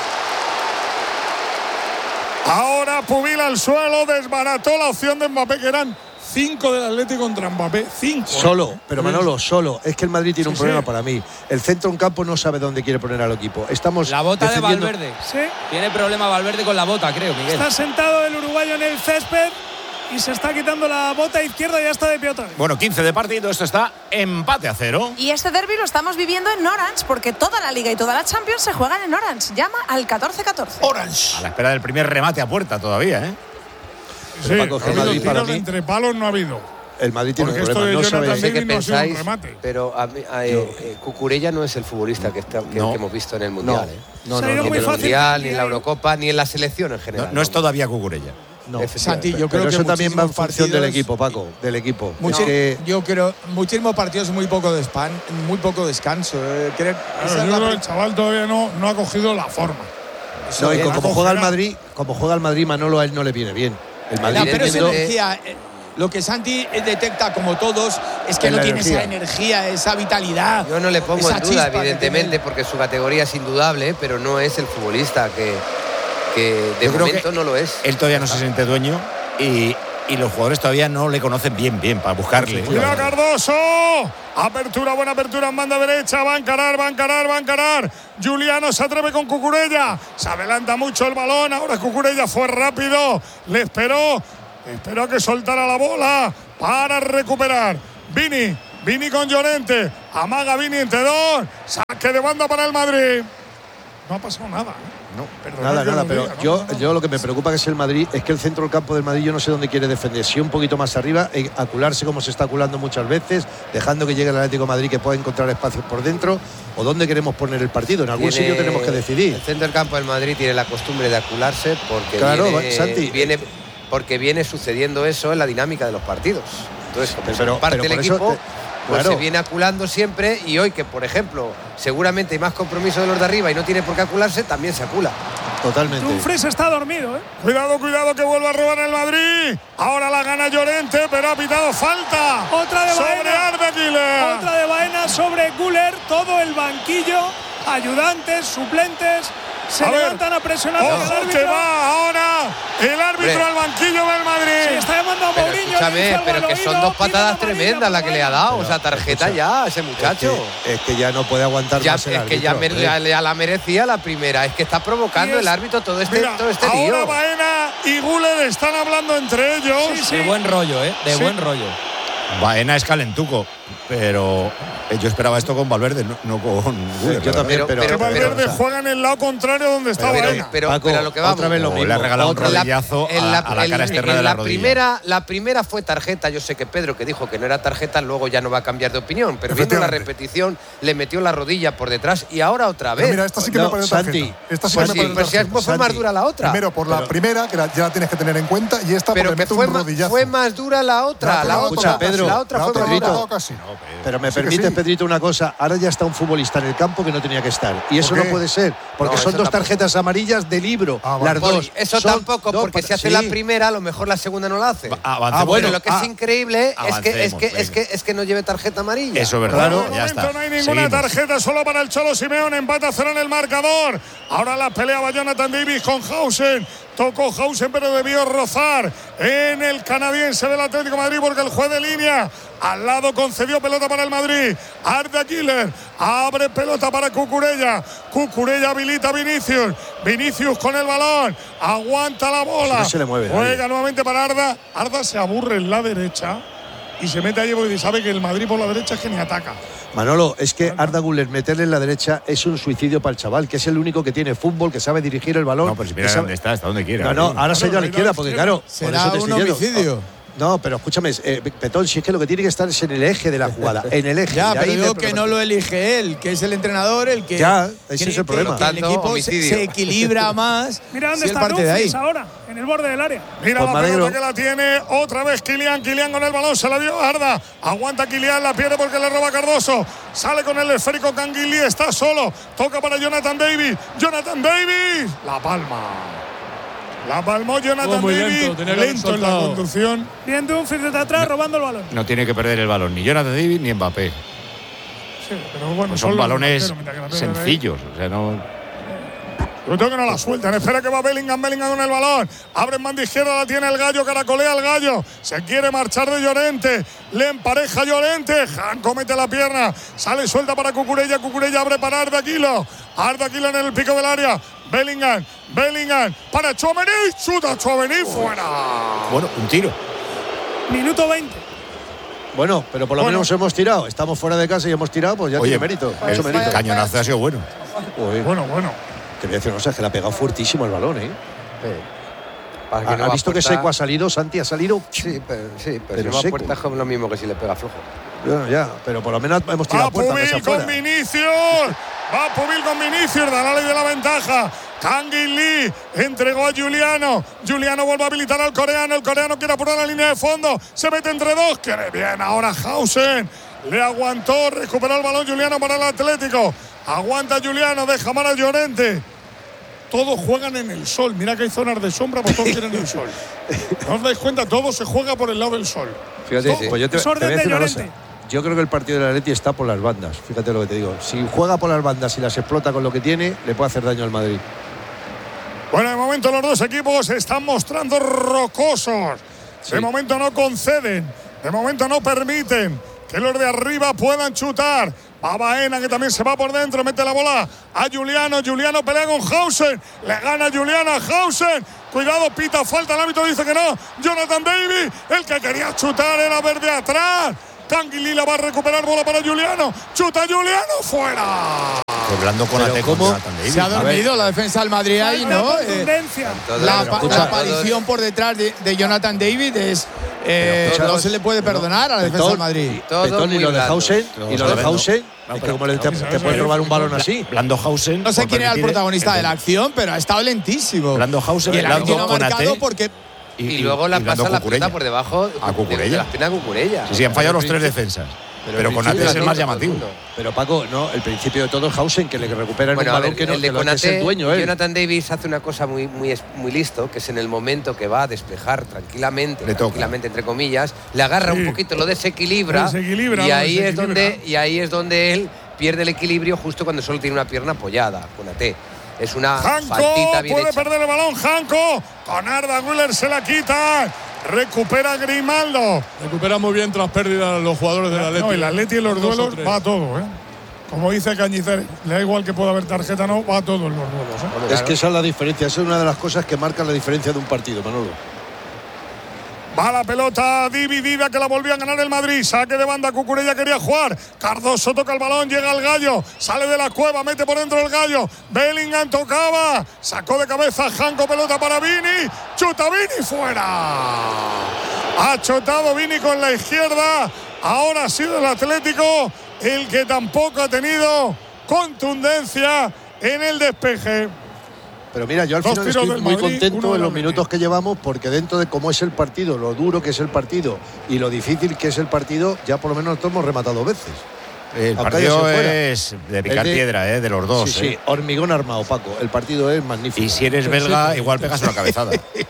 Ahora Pubil al suelo. Desbarató la opción de Mbappé, que eran 5 del Atlético contra Mbappé. 5. Solo, pero Manolo, solo. Es que el Madrid tiene un problema sí. para mí. El centro en campo no sabe dónde quiere poner al equipo. Estamos La bota de defendiendo- Valverde. Sí. Tiene problema Valverde con la bota, creo, Miguel. Está sentado el uruguayo en el césped y se está quitando la bota izquierda y ya está de pie otra vez. Bueno, 15 de partido, esto está empate a 0. Y este derbi lo estamos viviendo en Orange, porque toda la Liga y toda la Champions se juegan en Orange. Llama al 1414. Orange. A la espera del primer remate a puerta todavía, ¿eh? Sí, Pero, Paco, que el ha habido Madrid para tiros mí- entre palos, no ha habido. El Madrid tiene un Porque esto problema. de No Jonathan sabe. No sé qué David no ha sido un pensáis, remate. pero Cucurella no es el futbolista que hemos visto en el Mundial. No, Se ha ido Ni muy en el fácil. Mundial, ni en la Eurocopa, ni en la selección en general. No es todavía Cucurella. No. Efectivamente. Santi, yo creo Pero que eso también va en muchísimos función del partidos- equipo, Paco. Del equipo. Mucho- Es que- Yo creo muchísimos partidos, muy poco descanso. Claro, Esa es yo la creo que pri- el chaval todavía no ha cogido la forma. No, y La como juega el cogerá. Madrid, Manolo, a él no le viene bien. El Madrid No, pero esa teniendo- energía, lo que Santi detecta como todos es que Es no la tiene esa energía. energía, esa vitalidad. Yo no le pongo esa en duda, chispa que evidentemente, tiene. porque su categoría es indudable, pero no es el futbolista que de Yo creo momento que no lo es. Él todavía no se siente dueño y los jugadores todavía no le conocen bien para buscarle. ¡Cuidado, Cardoso! Apertura, buena apertura en banda derecha. Va a encarar. Juliano se atreve con Cucurella. Se adelanta mucho el balón. Ahora Cucurella fue rápido. Le esperó a que soltara la bola para recuperar. Vini con Llorente. Amaga Vini entre dos. Saque de banda para el Madrid. No ha pasado nada. Nada, pero yo lo que me preocupa que es el Madrid es que el centro del campo del Madrid yo no sé dónde quiere defender, si un poquito más arriba, acularse como se está aculando muchas veces, dejando que llegue el Atlético de Madrid que pueda encontrar espacios por dentro, o dónde queremos poner el partido, en algún sitio tenemos que decidir. El centro del campo del Madrid tiene la costumbre de acularse porque Claro, Santi. viene sucediendo eso en la dinámica de los partidos. Entonces, como Pero- son parte pero del por eso equipo, pues claro. se viene aculando siempre, y hoy que, por ejemplo, seguramente hay más compromiso de los de arriba y no tiene por qué acularse, también se acula. Totalmente. Dumfries está dormido, ¿eh? Cuidado que vuelva a robar el Madrid. Ahora la gana Llorente, pero ha pitado falta. Otra de sobre Baena. Arda Güler. Otra de Baena sobre Güler. Todo el banquillo, ayudantes, suplentes, Se levantan a presionar. Ojo que va ahora el árbitro al banquillo del Madrid. Sí, está llamando a Mourinho. Escúchame, pero que son dos patadas tremendas las que le ha dado. O sea, tarjeta ya a ese muchacho. Es que ya no puede aguantar más el árbitro. Es que ya la merecía la primera. Es que está provocando el árbitro todo este lío. Ahora Baena y Guled están hablando entre ellos. De buen rollo, de buen rollo. Baena es calentuco, pero yo esperaba esto con Valverde, no con Guled. Yo también, pero Valverde juega en el lado contrario donde está Baena. Pero a lo que vamos. Otra vez lo mismo. Le ha regalado un rodillazo a la cara externa de la rodilla. La primera fue tarjeta. Yo sé que Pedro, que dijo que no era tarjeta, luego ya no va a cambiar de opinión. Pero viendo la repetición, le metió la rodilla por detrás y ahora otra vez. Pero mira, esta sí que me parece tarjeta. Esta sí que me parece tarjeta. Pues fue más dura la otra. Primero por la primera, que ya la tienes que tener en cuenta, y esta porque mete un rodillazo. Fue más dura la otra. La otra, Pedro. La otra fue más dura. Pero me permites, Pedrito, una cosa. Ahora ya está un futbolista en el campo que no tenía que estar. Y eso no puede ser, porque son dos tarjetas amarillas de libro. Las dos. Eso tampoco, porque si hace la primera, a lo mejor la segunda no la hace. Bueno, lo que es increíble es que no lleve tarjeta amarilla. Eso es verdad. Claro, ya está. No hay ninguna tarjeta, solo para el Cholo Simeone. Empata 0 en el marcador. Ahora la pelea va Jonathan Davis con Hausen. Tocó Hausen, pero debió rozar en el canadiense del Atlético de Madrid, porque el juez de línea al lado concedió pelota para el Madrid. Arda Güler abre pelota para Cucurella. Cucurella habilita a Vinicius. Vinicius con el balón. Aguanta la bola. No se le mueve. Juega nuevamente para Arda. Arda se aburre en la derecha y se mete allí porque sabe que el Madrid por la derecha es que ni ataca. Manolo, es que Arda Güler meterle en la derecha es un suicidio para el chaval, que es el único que tiene fútbol, que sabe dirigir el balón. No, pero si mira dónde está, hasta donde quiera. No, ahora se ha ido a la izquierda, porque claro, será un homicidio. No, pero escúchame, Petón, si es que lo que tiene que estar es en el eje de la jugada, en el eje. Ya, pero digo que no lo elige él, que es el entrenador el que… Ya, ese es el problema. Que el equipo se equilibra más. Mira dónde está Dumfries ahora, en el borde del área. Mira la pelota que la tiene otra vez Kylian con el balón, se la dio a Arda. Aguanta Kylian, la pierde porque le roba Cardoso. Sale con el esférico Canguilí, está solo. Toca para Jonathan Davis. La palma. La palmó Jonathan Davis, lento en la conducción. Bien Dumfries desde atrás, robando el balón. No tiene que perder el balón ni Jonathan Davis ni Mbappé. Sí, pero bueno, pues son balones sencillos. O sea, no. Yo tengo que no la sueltan. Espera que va Bellingham con el balón. Abre en banda izquierda, la tiene el Gallo, caracolea el Gallo. Se quiere marchar de Llorente. Le empareja Llorente. Janko mete la pierna. Sale suelta para Cucurella. Cucurella abre para Arda Güler en el pico del área. Bellingham para Tchouaméni. Chuta Tchouaméni fuera. Bueno, un tiro. Minuto 20. Bueno, pero por lo menos hemos tirado. Estamos fuera de casa y hemos tirado, pues ya tiene mérito. El cañonazo ha sido bueno. Bueno. Te voy a decir una cosa, es que le ha pegado fuertísimo el balón, ¿eh? ¿Ha visto que Seco ha salido? ¿Santi ha salido? Sí, pero si no va a puerta es lo mismo que si le pega flojo. Ya, pero por lo menos hemos tirado puerta. Va Pubil con Vinicius, da la ley de la ventaja. Canguilí entregó a Giuliano. Giuliano vuelve a habilitar al coreano. El coreano quiere apurar la línea de fondo. Se mete entre dos. Quiere bien ahora Hausen. Le aguantó, recuperó el balón Giuliano para el Atlético. Aguanta Giuliano, deja mal a Llorente. Todos juegan en el sol. Mira que hay zonas de sombra, pues todos quieren el sol. ¿No os dais cuenta? Todo se juega por el lado del sol. Fíjate, pues yo te voy a decir una cosa. Yo creo que el partido del Atleti está por las bandas. Fíjate lo que te digo. Si juega por las bandas y las explota con lo que tiene, le puede hacer daño al Madrid. Bueno, de momento los dos equipos se están mostrando rocosos. De momento no conceden. De momento no permiten que los de arriba puedan chutar. Va Baena, que también se va por dentro, mete la bola a Giuliano. Giuliano pelea con Hausen. Le gana Giuliano a Hausen. Cuidado, pita falta. El árbitro dice que no. Jonathan Davis, el que quería chutar era verde atrás. Canguilí la va a recuperar, bola para Giuliano. Chuta Giuliano, fuera. Hablando con Ate, ¿cómo se ha dormido la defensa del Madrid ahí, no? La aparición por detrás de Jonathan David es no se le puede perdonar a la defensa del Madrid. Y lo de Hausen, es que como te puede robar un balón así. Blando Hausen. No sé quién era el protagonista de la acción, pero ha estado lentísimo. Blando Hausen, y el árbitro no ha marcado porque… Y luego la pasa la pelota por debajo a Cucurella. De la espina a Cucurella. Sí, han fallado los tres defensas. Pero Konate es el más llamativo. Pero Paco, no, el principio de todo es Hausen, que le recupera un balón que no es el dueño. Jonathan Davis hace una cosa muy listo, que es en el momento que va a despejar tranquilamente entre comillas, le agarra un poquito, lo desequilibra y ahí es donde él pierde el equilibrio justo cuando solo tiene una pierna apoyada, Konate. Es una Janko faltita bien puede hecha. perder el balón. Janko con Arda Güler se la quita. Recupera Grimaldo. Recupera muy bien tras pérdida los jugadores del Atleti. No, el Atleti en los duelos va a todo, ¿eh? Como dice Cañizares, le da igual que pueda haber tarjeta, no, va a todo en los duelos. Es que esa es la diferencia, esa es una de las cosas que marcan la diferencia de un partido, Manolo. Va la pelota dividida que la volvió a ganar el Madrid. Saque de banda, Cucurella quería jugar. Cardoso toca el balón, llega el Gallo. Sale de la cueva, mete por dentro el Gallo. Bellingham tocaba. Sacó de cabeza Janko, pelota para Vini. Chuta Vini, fuera. Ha chotado Vini con la izquierda. Ahora ha sido el Atlético el que tampoco ha tenido contundencia en el despeje. Pero mira, yo al final estoy muy contento en los minutos que llevamos porque dentro de cómo es el partido, lo duro que es el partido y lo difícil que es el partido, ya por lo menos nosotros hemos rematado 2 veces. El partido es de picar piedra, de los dos. Sí, hormigón armado, Paco. El partido es magnífico. Y si eres belga, igual pegas una cabezada.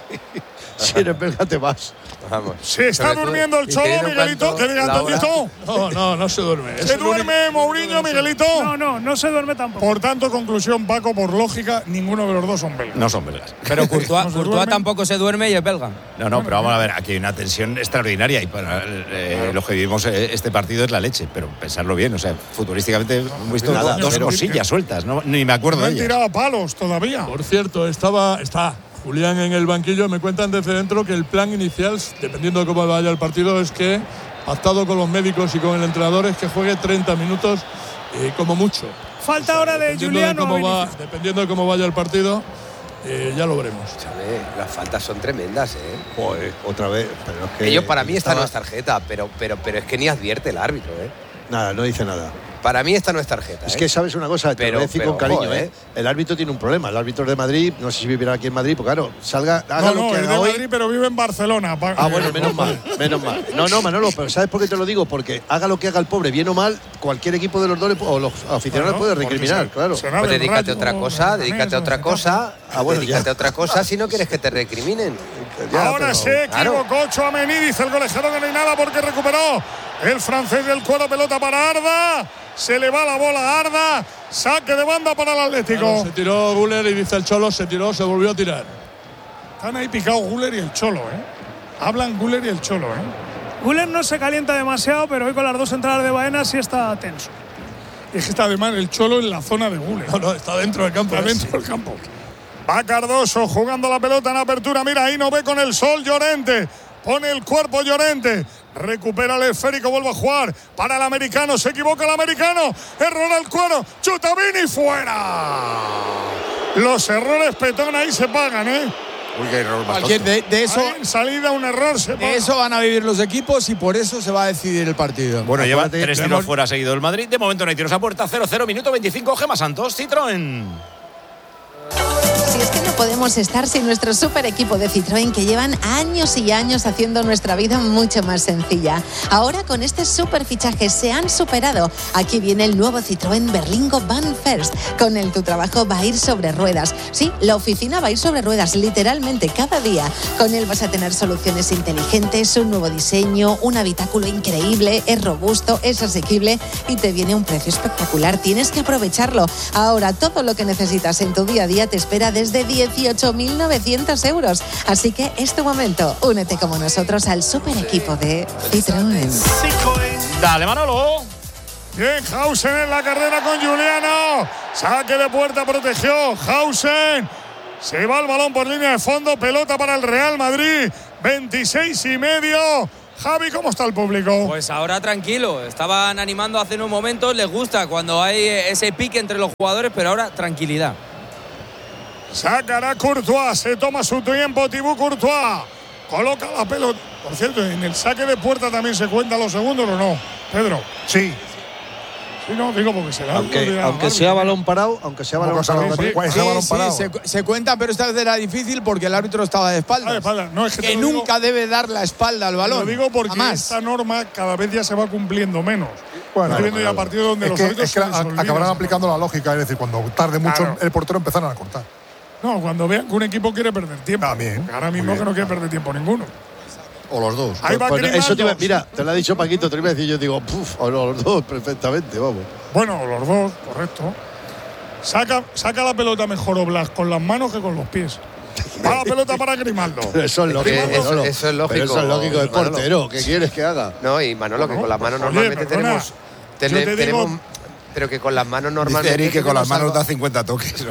Si eres belga, te vas. Vamos. Se está durmiendo el Cholo, Miguelito. ¿Qué diga Antoñito? No se duerme. ¿Se duerme Mourinho, Miguelito? No se duerme tampoco. Por tanto, conclusión, Paco, por lógica, ninguno de los dos son belgas. No son belgas. Pero Courtois tampoco se duerme y es belga. No, pero vamos a ver, aquí hay una tensión extraordinaria y para los que vivimos este partido es la leche, pero pensarlo bien, o sea, futurísticamente hemos visto dos cosillas sueltas, ni me acuerdo de No han ellas. tirado palos todavía. Por cierto, está Julián en el banquillo. Me cuentan desde dentro que el plan inicial, dependiendo de cómo vaya el partido, es que, pactado con los médicos y con el entrenador, es que juegue 30 minutos como mucho. Falta ahora de Juliano. Dependiendo de cómo vaya el partido, ya lo veremos. Las faltas son tremendas, Joder, otra vez. Pero es que Ellos, para mí esta no es tarjeta, pero es que ni advierte el árbitro, Nada, no dice nada. Para mí esta no es tarjeta. Es que sabes una cosa, te lo voy a decir con cariño, El árbitro tiene un problema. El árbitro de Madrid, no sé si vivirá aquí en Madrid, pues claro, haga lo que es haga de hoy. Madrid, pero vive en Barcelona. Bueno, menos mal. No, Manolo, pero ¿sabes por qué te lo digo? Porque haga lo que haga el pobre, bien o mal, cualquier equipo de los dos o los aficionados le puede recriminar, claro. Pues dedícate a otra cosa, dedícate a otra cosa. Dedícate a otra cosa si no quieres que te recriminen. Ahora se equivocó Tchouaméni, dice el colegiado que no hay nada porque recuperó el francés del cuero, pelota para Arda. Se le va la bola a Arda. Saque de banda para el Atlético. Claro, se tiró Güler y dice el Cholo, se volvió a tirar. Están ahí picados Güler y el Cholo, Hablan Güler y el Cholo, Güler no se calienta demasiado, pero hoy con las dos entradas de Baena sí está tenso. Es que está además el Cholo en la zona de Güler. No, está dentro del campo. Está dentro del campo. Va Cardoso jugando la pelota en apertura. Mira, ahí no ve con el sol Llorente. Pone el cuerpo Llorente. Recupera el esférico, vuelve a jugar para el americano. Se equivoca el americano. Error al cuero. Chuta Vini, fuera. Los errores Petón ahí se pagan, Uy, qué error más Cualquier de eso. En salida un error se paga. De eso van a vivir los equipos y por eso se va a decidir el partido. Bueno, lleva 3 tiros fuera seguido el Madrid. De momento no hay tiros a puerta. 0-0, minuto 25. Gemma Santos, Citroën. Si es que no podemos estar sin nuestro super equipo de Citroën que llevan años y años haciendo nuestra vida mucho más sencilla. Ahora con este super fichaje se han superado. Aquí viene el nuevo Citroën Berlingo Van First. Con él tu trabajo va a ir sobre ruedas. Sí, la oficina va a ir sobre ruedas literalmente cada día. Con él vas a tener soluciones inteligentes, un nuevo diseño, un habitáculo increíble, es robusto, es asequible y te viene a un precio espectacular. Tienes que aprovecharlo. Ahora todo lo que necesitas en tu día a día te espera desde 18.900 euros. Así que es tu momento. Únete como nosotros al super equipo de Citroën. Dale, Manolo. Bien, Hausen en la carrera con Juliano. Saque de puerta, protegió Hausen. Se va el balón por línea de fondo. Pelota para el Real Madrid. 26,5. Javi, ¿cómo está el público? Pues ahora tranquilo. Estaban animando hace unos momentos. Les gusta cuando hay ese pique entre los jugadores, pero ahora tranquilidad. Sacará Courtois, se toma su tiempo Thibaut Courtois. Coloca la pelota. Por cierto, en el saque de puerta también se cuentan los segundos, ¿o no? Pedro. Sí. Sí, no, digo porque se da. Aunque sea balón parado, se cuenta, pero esta vez era difícil porque el árbitro estaba de espaldas. No, es que nunca debe dar la espalda al balón. Lo digo porque jamás. esta norma cada vez ya se va cumpliendo menos. Bueno, estoy viendo ya partidos donde los árbitros es que acabarán aplicando la lógica, es decir, cuando tarde mucho el portero empezarán a cortar. No, cuando vean que un equipo quiere perder tiempo. También. Ahora mismo que no quiere perder tiempo ninguno. O los dos. Ahí va eso mira, te lo ha dicho Paquito, te lo iba a decir, yo digo, o los dos perfectamente, vamos. Bueno, los dos, correcto. Saca la pelota mejor Oblak con las manos que con los pies. Va la pelota para Grimaldo. Eso es lógico. Eso es lógico. Pero eso es lógico del Manolo. portero. ¿Qué quieres que haga? No, y Manolo, que con las manos normalmente tenemos. Pero que con las manos normalmente. Dice Eric que con las manos da 50 toques.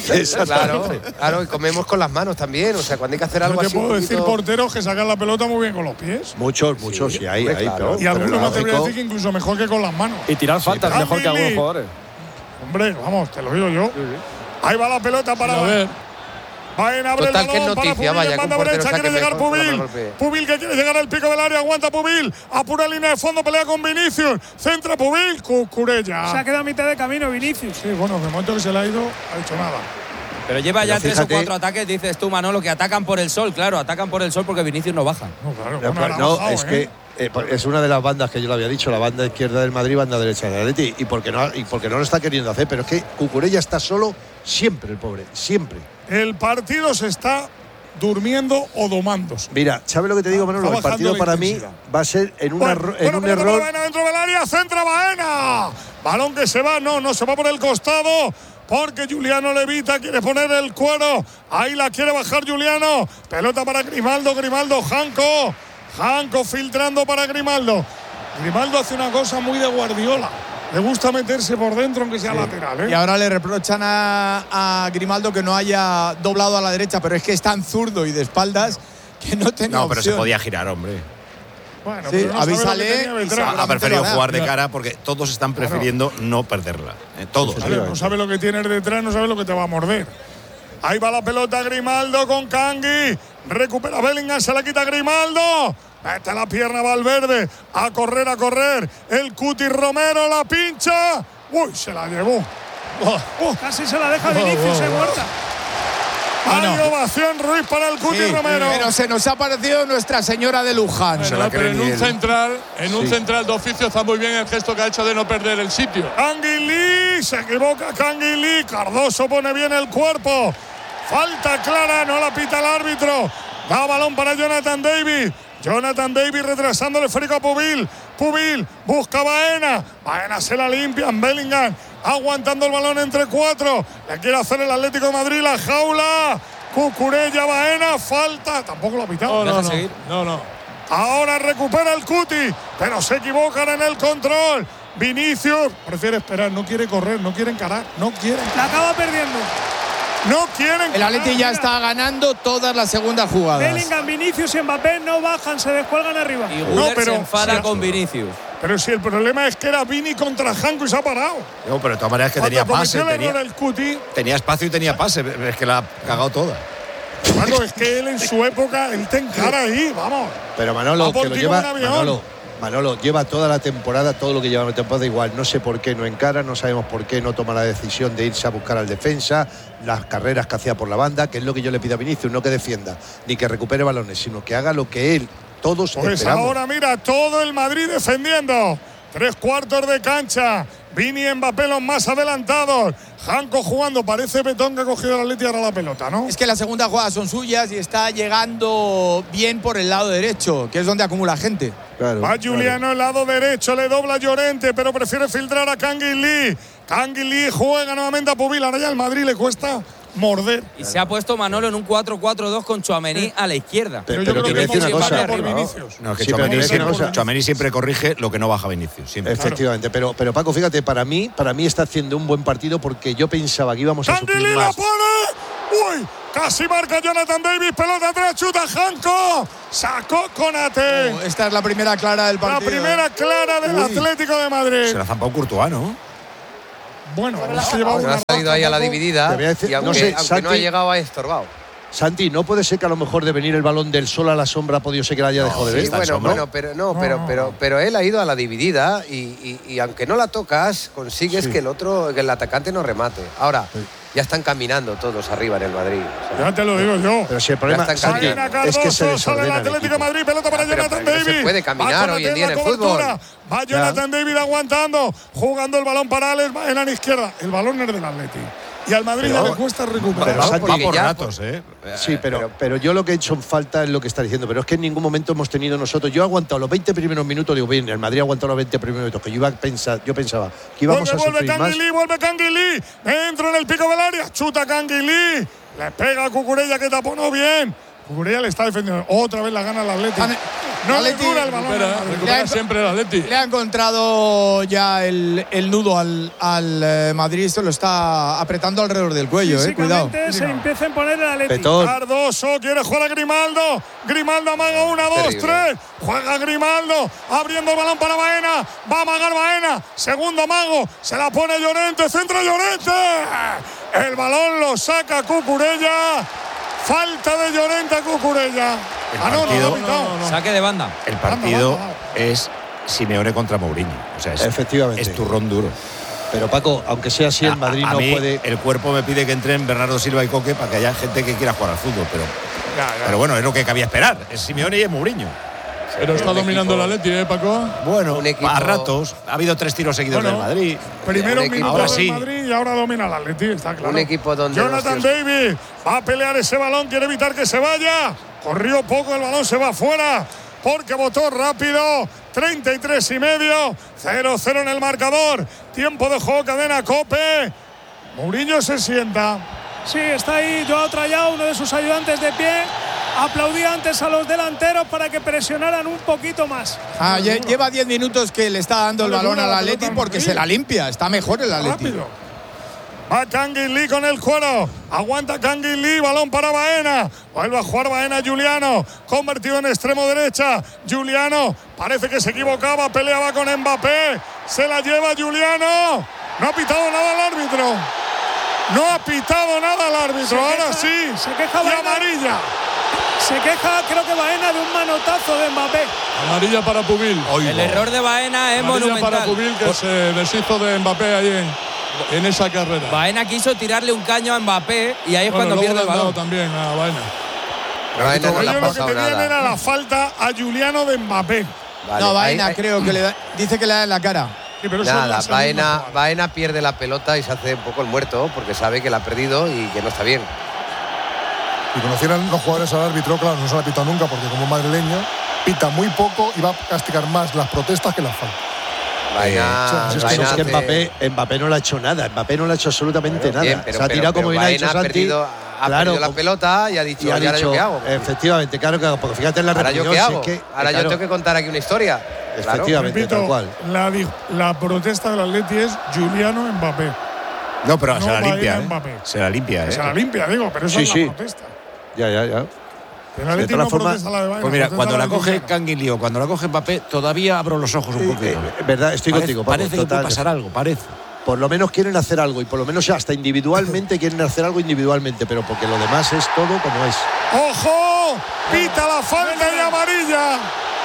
Claro, y comemos con las manos también. O sea, cuando hay que hacer algo Yo así. te puedo decir porteros que sacan la pelota muy bien con los pies. Muchos, sí, hay. Pero, y algunos no te voy a decir que incluso mejor que con las manos. Y tirar faltas mejor que algunos jugadores. Hombre, vamos, te lo digo yo. Ahí va la pelota para ver. Baena abre Total, el que balón noticia, para Pubil, vaya, en banda que un portero derecha, quiere saque llegar mejor con la Pubil. mano al pie. Pubil que quiere llegar al pico del área, aguanta Pubil. Apura línea de fondo, pelea con Vinicius. Centra Pubil, Cucurella. Se ha quedado a mitad de camino Vinicius. Sí, bueno, de momento que se le ha ido, ha hecho nada. Pero lleva ya Pero 3 o fíjate- 4 ataques, dices tú, Manolo, que atacan por el sol. Claro, atacan por el sol porque Vinicius no baja. No, claro, No, bueno, no, ha bajado, es que es una de las bandas que yo le había dicho, la banda izquierda del Madrid, banda derecha del Atleti, y porque no lo está queriendo hacer, pero es que Cucurella está solo siempre, el pobre, siempre. El partido se está durmiendo o domándose. Mira, ¿sabes lo que te digo, Manolo? Está El partido bajando la para mí intensidad. va a ser en un error. Baena dentro del área, centra Baena. Balón que se va, no se va por el costado. Porque Juliano Levita quiere poner el cuero. Ahí la quiere bajar Juliano. Pelota para Grimaldo, Janko filtrando para Grimaldo. Grimaldo hace una cosa muy de Guardiola. Le gusta meterse por dentro aunque sea lateral, ¿eh? Y ahora le reprochan a Grimaldo que no haya doblado a la derecha, pero es que es tan zurdo y de espaldas que no tenía No, pero se opción. podía girar, hombre. Bueno, Sí, pero no sabe lo que avísale tenía y Beltrán. seguramente Ha preferido lo hará. jugar de cara porque todos están prefiriendo no perderla. Todos. Claro, no sabe lo que tienes detrás, no sabe lo que te va a morder. Ahí va la pelota Grimaldo con Kangui. Recupera Bellingham, se la quita Grimaldo. Mete la pierna Valverde. A correr. El Cuti Romero la pincha. Uy, se la llevó. Casi se la deja Vinicius, se muerta. Hay ovación Ruiz para el Cuti Sí, Romero. pero se nos ha parecido Nuestra Señora de Luján. Bueno, pero en un central de oficio está muy bien el gesto que ha hecho de no perder el sitio. Canguilí, se equivoca Canguilí. Cardoso pone bien el cuerpo. Falta clara, no la pita el árbitro. Da balón para Jonathan David. Jonathan David retrasando el esférico a Pubil. Pubil busca a Baena. Baena se la limpian. Bellingham aguantando el balón entre 4. Le quiere hacer el Atlético de Madrid la jaula. Cucurella, Baena, falta. Tampoco lo ha pitado. No. Ahora recupera el Cuti, pero se equivocan en el control. Vinicius prefiere esperar, no quiere correr, no quiere encarar, no quiere. La acaba perdiendo. No quieren. El Atleti ya está ganando todas las segundas jugadas. Bellingham, Vinicius y Mbappé no bajan, se descuelgan arriba. Y Guller se enfada con Vinicius. Pero si el problema es que era Vini contra Janko y se ha parado. No, pero de todas maneras que Cuando tenía pase, cometió el error tenía, el Cuti, tenía espacio y tenía pase. Pero es que la ha cagado toda. Paco, es que él en su época, él te encara ahí, vamos. Pero Manolo, Va por que lo ti lleva. como un avión. Manolo, lleva toda la temporada, todo lo que lleva la temporada igual. No sé por qué no encara, no sabemos por qué no toma la decisión de irse a buscar al defensa, las carreras que hacía por la banda, que es lo que yo le pido a Vinicius, no que defienda, ni que recupere balones, sino que haga lo que él, todos Pues esperamos. ahora mira, todo el Madrid defendiendo. 3/4 de cancha. Vini y Mbappé los más adelantados. Janko jugando, parece Betón que ha cogido el Atleti ahora la pelota, ¿no? Es que las segundas jugadas son suyas y está llegando bien por el lado derecho, que es donde acumula gente. Va Juliano el lado derecho, le dobla Llorente, pero prefiere filtrar a Canguilí. Canguilí juega nuevamente a Pubil. Ahora ya al Madrid le cuesta morder. Y se ha puesto Manolo en un 4-4-2 con Tchouaméni a la izquierda. Pero yo creo que Vinicius una cosa. siempre arriba. No, es que Sí, pero te voy a decir una cosa. Tchouaméni siempre corrige lo que no baja Vinicius. Siempre. Efectivamente, pero Paco, fíjate, para mí está haciendo un buen partido porque yo pensaba que íbamos a sufrir Canguilí la más. pone. Uy, casi marca Jonathan Davis. Pelota atrás, chuta Janko. Sacó Konate. Esta es la primera clara del La partido. primera clara del Atlético de Madrid. Se la ha zampado Courtois, ¿no? Bueno, se lleva No una ha salido ahí a la dividida. Te voy a decir- Y aunque, no sé, aunque Santi- no ha llegado, ha estorbado. Santi, ¿no puede ser que a lo mejor de venir el balón del sol a la sombra ha podido ser que la haya dejado de ver? Sí, pero él ha ido a la dividida y aunque no la tocas, consigues que el atacante no remate. Ahora, ya están caminando todos arriba en el Madrid. O sea, Ya te lo digo yo. Pero si el problema, Ya están Santi, caminando. es que se Sale el desordena el Atlético de equipo. Madrid, pelota para pero Jonathan no se David. puede caminar Va hoy en Konate día en la el fútbol. cobertura. Va Jonathan David aguantando, jugando el balón para Alex en la izquierda. El balón es del Atleti. y al Madrid ya le cuesta recuperar. Va por ratos, Sí, pero yo lo que he hecho en falta es lo que está diciendo, pero es que en ningún momento hemos tenido nosotros. Yo he aguantado los 20 primeros minutos, digo, bien, el Madrid ha aguantado los 20 primeros minutos, que yo pensaba que íbamos a sufrir más. Vuelve Canguilí, dentro en el pico del área, chuta Canguilí, le pega a Cucurella que taponó bien. Cucurella le está defendiendo. Otra vez la gana el Atleti. No le dura el balón. Recupera siempre el Atleti. Le ha encontrado ya el nudo al Madrid. Se lo está apretando alrededor del cuello, cuidado. Se empieza a poner el Atleti. Cardoso quiere jugar a Grimaldo. Grimaldo amaga 1, 2, 3. Juega Grimaldo. Abriendo el balón para Baena. Va a amagar Baena. Segundo amago. Se la pone Llorente. Centro Llorente. El balón lo saca Cucurella. Falta de Llorente a Cucurella. No. Saque de banda. El partido es Simeone contra Mourinho. O sea, efectivamente. Es turrón duro. Pero Paco, aunque sea así, el Madrid no puede. El cuerpo me pide que entren Bernardo Silva y Coque para que haya gente que quiera jugar al fútbol. Pero bueno, es lo que cabía esperar. Es Simeone y es Mourinho. Pero está dominando el Atleti, Paco. Bueno, a ratos. Ha habido 3 tiros seguidos del Madrid. Primero un minuto ahora del sí. Madrid y ahora domina el Atleti, está claro. Un equipo donde Jonathan David va a pelear ese balón, quiere evitar que se vaya. Corrió poco, el balón se va afuera porque botó rápido. 33,5. 0-0 en el marcador. Tiempo de juego, cadena COPE. Mourinho se sienta. Sí, está ahí Joao Trayao, uno de sus ayudantes de pie. Aplaudía antes a los delanteros para que presionaran un poquito más. Lleva 10 minutos que le está dando el balón al Atleti porque se la limpia. Está mejor el Atleti. Va Canguilí con el cuero. Aguanta Canguilí. Balón para Baena. Vuelve a jugar Baena. Giuliano. Convertido en extremo derecha. Giuliano. Parece que se equivocaba. Peleaba con Mbappé. Se la lleva Giuliano. No ha pitado nada el árbitro. No ha pitado nada el árbitro. Ahora sí. Se queja y amarilla. Se queja, creo que Baena, de un manotazo de Mbappé. Amarilla para Pubil. El error de Baena es monumental. Para Pubil, que se deshizo de Mbappé ahí en esa carrera. Baena quiso tirarle un caño a Mbappé y ahí es cuando pierde el balón. También a Baena. Baena no le ha pasado lo que tenían era la falta a Giuliano de Mbappé. Vale, no, Baena creo que dice que le da en la cara. Sí, pero nada, Baena pierde la pelota y se hace un poco el muerto porque sabe que la ha perdido y que no está bien. Si conocieran los jugadores al árbitro, claro, no se la ha pitado nunca porque como madrileño pita muy poco y va a castigar más las protestas que las faltas. Es que Mbappé no le ha hecho nada. Mbappé no le ha hecho absolutamente nada. Se ha tirado como bien ha dicho Santi. Ha perdido la pelota y ha dicho, ¿ahora yo qué hago? Efectivamente, claro que hago. Porque fíjate en la repetición. ¿Ahora yo qué hago? Ahora yo tengo que contar aquí una historia. Efectivamente, repito, tal cual. La protesta del Atleti es Giuliano Mbappé. No, pero se la limpia. Se la limpia. Se la limpia, digo, pero eso es la protesta. Ya. El Atleti no protesta la de Baena. Pues mira, cuando la coge Canguilí o cuando la coge Mbappé, todavía abro los ojos un poquito. Verdad, estoy contigo. Parece que puede pasar algo, parece. Por lo menos quieren hacer algo y por lo menos hasta individualmente quieren hacer algo individualmente, pero porque lo demás es todo como es. ¡Ojo! Pita la falta y amarilla.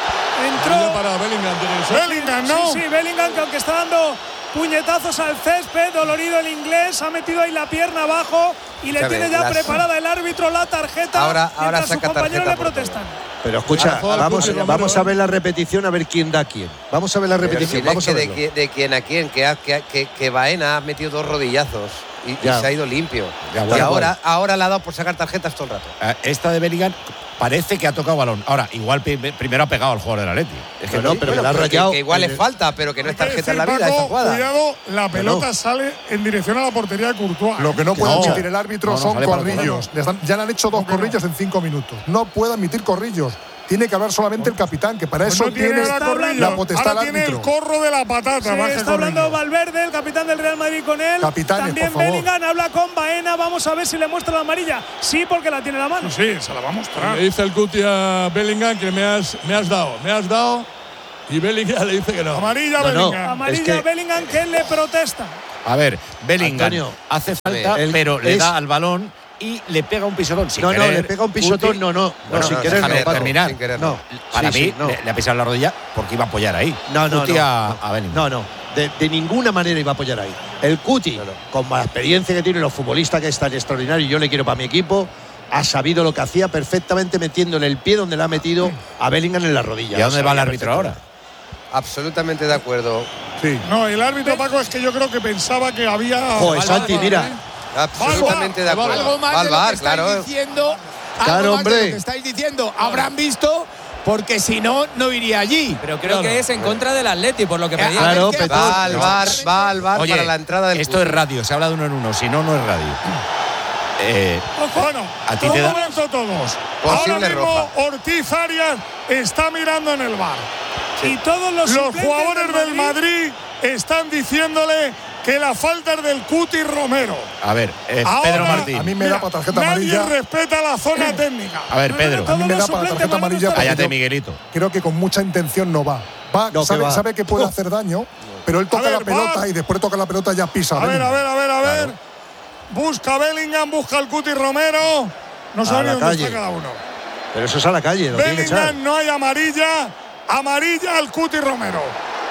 Entró para Bellingham, ¿no? Sí, Bellingham, que aunque está dando puñetazos al césped, dolorido el inglés, ha metido ahí la pierna abajo y le tiene ya preparada el árbitro la tarjeta. Ahora sus compañeros le protestan. Pero escucha, vamos a ver la repetición, a ver quién da quién. Vamos a ver la repetición. Vamos a verlo. De quién a quién, que Baena ha metido 2 rodillazos y se ha ido limpio. Y ahora le ha dado por sacar tarjetas todo el rato. Esta de Bellingham parece que ha tocado balón. Ahora, igual primero ha pegado al jugador del Atleti. Es que no, pero que la ha rayado. Que igual es falta, pero que no es tarjeta en la vida esta jugada. Cuidado, la pelota sale en dirección a la portería de Courtois. Lo que no puede admitir el árbitro son corrillos. Ya le han hecho 2 corrillos en 5 minutos. No puede admitir corrillos. Tiene que hablar solamente el capitán, que para eso tiene la potestad ahora del tiene árbitro. el corro de la patata. Sí, está hablando Valverde, el capitán del Real Madrid, con él. Capitanes, también por favor. Bellingham habla con Baena. Vamos a ver si le muestra la amarilla. Sí, porque la tiene en la mano. Sí, se la va a mostrar. Le dice el Cuti a Bellingham que me has dado. Y Bellingham le dice que no. Amarilla Bellingham. Amarilla Bellingham, que él le protesta. A ver, Bellingham hace falta, pero le da al balón y le pega un pisotón. No, le pega un pisotón, no, sin querer. Terminar. No. Para mí, le ha pisado la rodilla porque iba a apoyar ahí. No. A Bellingham. No. De ninguna manera iba a apoyar ahí. El Cuti, con la experiencia que tiene, los futbolistas que es tan extraordinario, yo le quiero para mi equipo, ha sabido lo que hacía perfectamente metiéndole el pie donde le ha metido a Bellingham en la rodilla. ¿Y a dónde va el árbitro ahora? Absolutamente de acuerdo. Sí. No, el árbitro, Paco, es que yo creo que pensaba que había. Joder, Santi, mira. Absolutamente de acuerdo. Algo más de lo que estáis diciendo. Claro, algo más de hombre. lo que estáis diciendo. Habrán visto, porque si no, no iría allí. Pero creo que es en contra del Atleti, por lo que pedía. Claro, va al bar Oye, para la entrada del esto es radio, se habla de uno en uno, si no, no es radio. Bueno, a ti te un da momento todos. posible Ahora mismo roja. Ortiz Arias está mirando en el bar. Y todos los jugadores del Madrid están diciéndole que la falta es del Cuti Romero. A ver, Ahora, Pedro Martín. A mí me da para tarjeta Nadie amarilla. respeta la zona técnica. A ver, Pedro. A mí me da para tarjeta amarilla. porque Cállate, yo Miguelito. Creo que con mucha intención no va. No, Sabe que puede hacer daño, pero él toca ver, la pelota va. y después de tocar la pelota ya pisa. A ver, Bellingham. a ver. Busca Bellingham, busca el Cuti Romero. No sabe la ni dónde está calle. cada uno. Pero eso es a la calle, lo tiene que echar. Bellingham, no hay amarilla. Amarilla al Cuti Romero.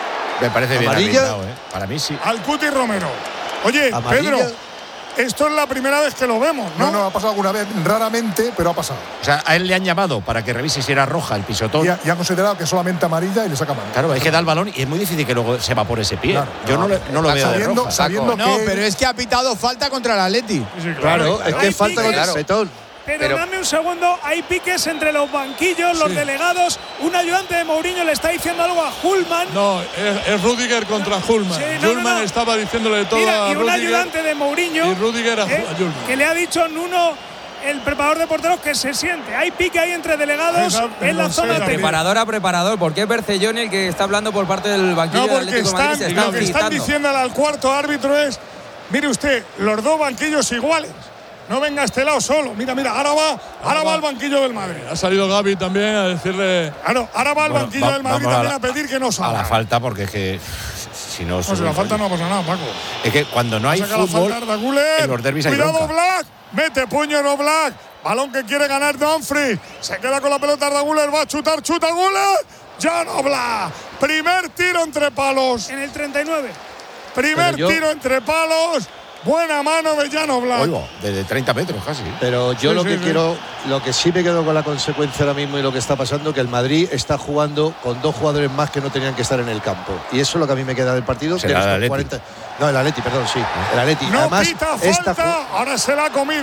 Me parece bien ¿Amarilla? arbitrado, ¿eh? Para mí sí. Al Cuti Romero. Oye, ¿Amarilla? Pedro, esto es la primera vez que lo vemos, ¿no? No, ha pasado alguna vez, raramente, pero ha pasado. O sea, a él le han llamado para que revise si era roja el pisotón. Y han considerado que solamente amarilla y le saca mano. Claro, es que da el balón y es muy difícil que luego se evapore ese pie. Claro. Yo no lo veo de roja. sabiendo No, pero es que ha pitado falta contra el Atleti. Claro, es que Hay falta con el piques. petón. Pero dame un segundo, hay piques entre los banquillos, los delegados. Un ayudante de Mourinho le está diciendo algo a Hullman. No, es Rudiger contra Hullman. Sí, no, Hullman no. estaba diciéndole todo Mira, a y un Rudiger. ayudante de Mourinho Y Rudiger a Hullman. que le ha dicho Nuno, el preparador de porteros, que se siente. Hay pique ahí entre delegados en la zona técnica. Preparador a preparador, porque es Bercelloni el que está hablando por parte del banquillo No, del porque Atlético de Madrid. Se lo que están gritando. diciéndole al cuarto árbitro es, mire usted, los dos banquillos iguales. No venga a este lado solo. Mira, ahora va al banquillo del Madrid. Ha salido Gavi también a decirle. Claro, ahora va al banquillo del Madrid también a pedir que no A salga. la falta, porque es que si no. Pues la falta no pasa nada, Paco. Es que cuando no hay Saca la fútbol, falta Arda Güler. en los derbis hay Cuidado, bronca. Black. Mete puño en Black. Balón que quiere ganar Dumfries. Se queda con la pelota Arda Güler. Va a chutar, chuta Güler. Ya no Black. Primer tiro entre palos. En el 39. Primer tiro entre palos. Buena mano de Jan Oblak. Oigo, desde 30 metros casi. Pero yo Sí, lo sí, que sí. quiero, lo que sí me quedo con la consecuencia ahora mismo y lo que está pasando, que el Madrid está jugando con dos jugadores más que no tenían que estar en el campo. Y eso es lo que a mí me queda del partido. ¿Será de el estos Atleti? No, el Atleti, perdón, sí. El Atleti. No Además, pita esta falta. Ahora se la ha comido.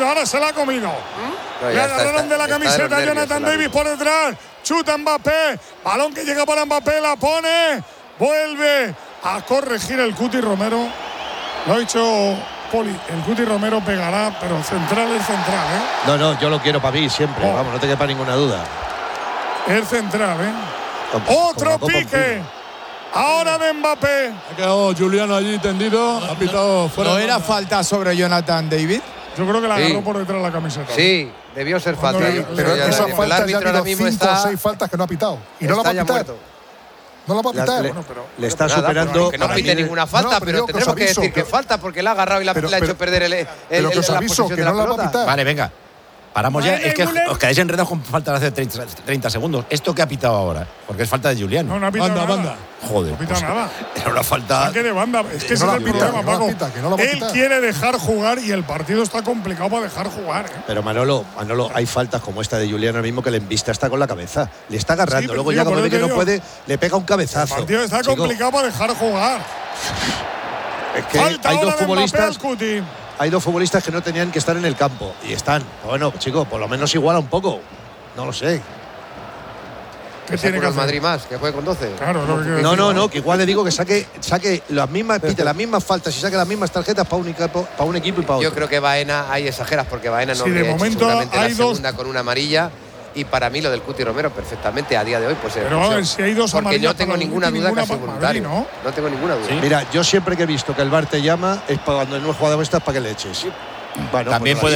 No, Le ya está, agarraron de la está de camiseta los nervios Jonathan el Davis árbitro. por detrás. Chuta Mbappé. Balón que llega para Mbappé. La pone. Vuelve a corregir el Cuti Romero. Lo ha dicho Poli. El Cuti Romero pegará, pero central es central, ¿eh? No, yo lo quiero para mí siempre. Oh. Vamos, no te quepa ninguna duda. Es central, ¿eh? Como Otro la Copa pique. Ahora de Mbappé. Ha quedado Juliano allí tendido. Ha pitado fuera. ¿No de era banda. falta sobre Jonathan David? Yo creo que la Sí. agarró por detrás de la camiseta. Sí, debió ser falta. Cuando ahí, le- pero ya esas el faltas ya árbitro ha ahora habido mismo 5 o está. 6 faltas que no ha pitado. Y no la va Está a ya pitar. muerto. No la va a pitar. Le está Nada, superando. que no pite ninguna falta, No, pero pero yo que os tendremos que aviso decir que que- falta porque la ha agarrado y la Pero- ha hecho pero- perder pero que os la aviso posesión que de la no la va a pelota. pitar. Vale, venga. Paramos ya. Vale, Es que Güler. os quedáis enredados con falta de hace 30 segundos. ¿Esto qué ha pitado ahora? Porque es falta de Juliano. No, no ha pitado Banda, nada. banda. Joder. No ha pitado pues, nada. Era una falta. Saque de banda. Es que Que ese no es la el pita, problema, que no la Paco. pita, que no la va a Él pitar. quiere dejar jugar y el partido está complicado para dejar jugar, ¿eh? Pero Manolo, hay faltas como esta de Juliano ahora mismo que le embista hasta con la cabeza. Le está agarrando. Sí, pero Luego tío, ya por cuando ve eso que te no digo, puede, le pega un El cabezazo. partido está Chico, complicado para dejar jugar. es que Falta hay ahora dos de Mbappé futbolistas. al Cuti. Hay dos futbolistas que no tenían que estar en el campo. Y están. Bueno, chicos, por lo menos iguala un poco. No lo sé. ¿Qué tiene que el hacer? Madrid más, que juegue con 12. Claro, lo que quiero No, decir. no, que igual le digo que saque las mismas, pite las mismas faltas y saque las mismas tarjetas para un equipo y para otro. Yo creo que Baena, ahí exageras porque Baena no Sí, de habría hecho momento seguramente hay la dos. segunda con una amarilla. Y para mí lo del Cuti Romero perfectamente a día de hoy pues Pero a ver, si hay dos porque amarillas no tengo para el ninguna Cuti, duda que ninguna ha sido para voluntario. Madrid, No tengo ninguna duda. Mira, yo siempre que he visto que el VAR te llama es para cuando no he jugado estas para que le eches. Bueno, También pues, puede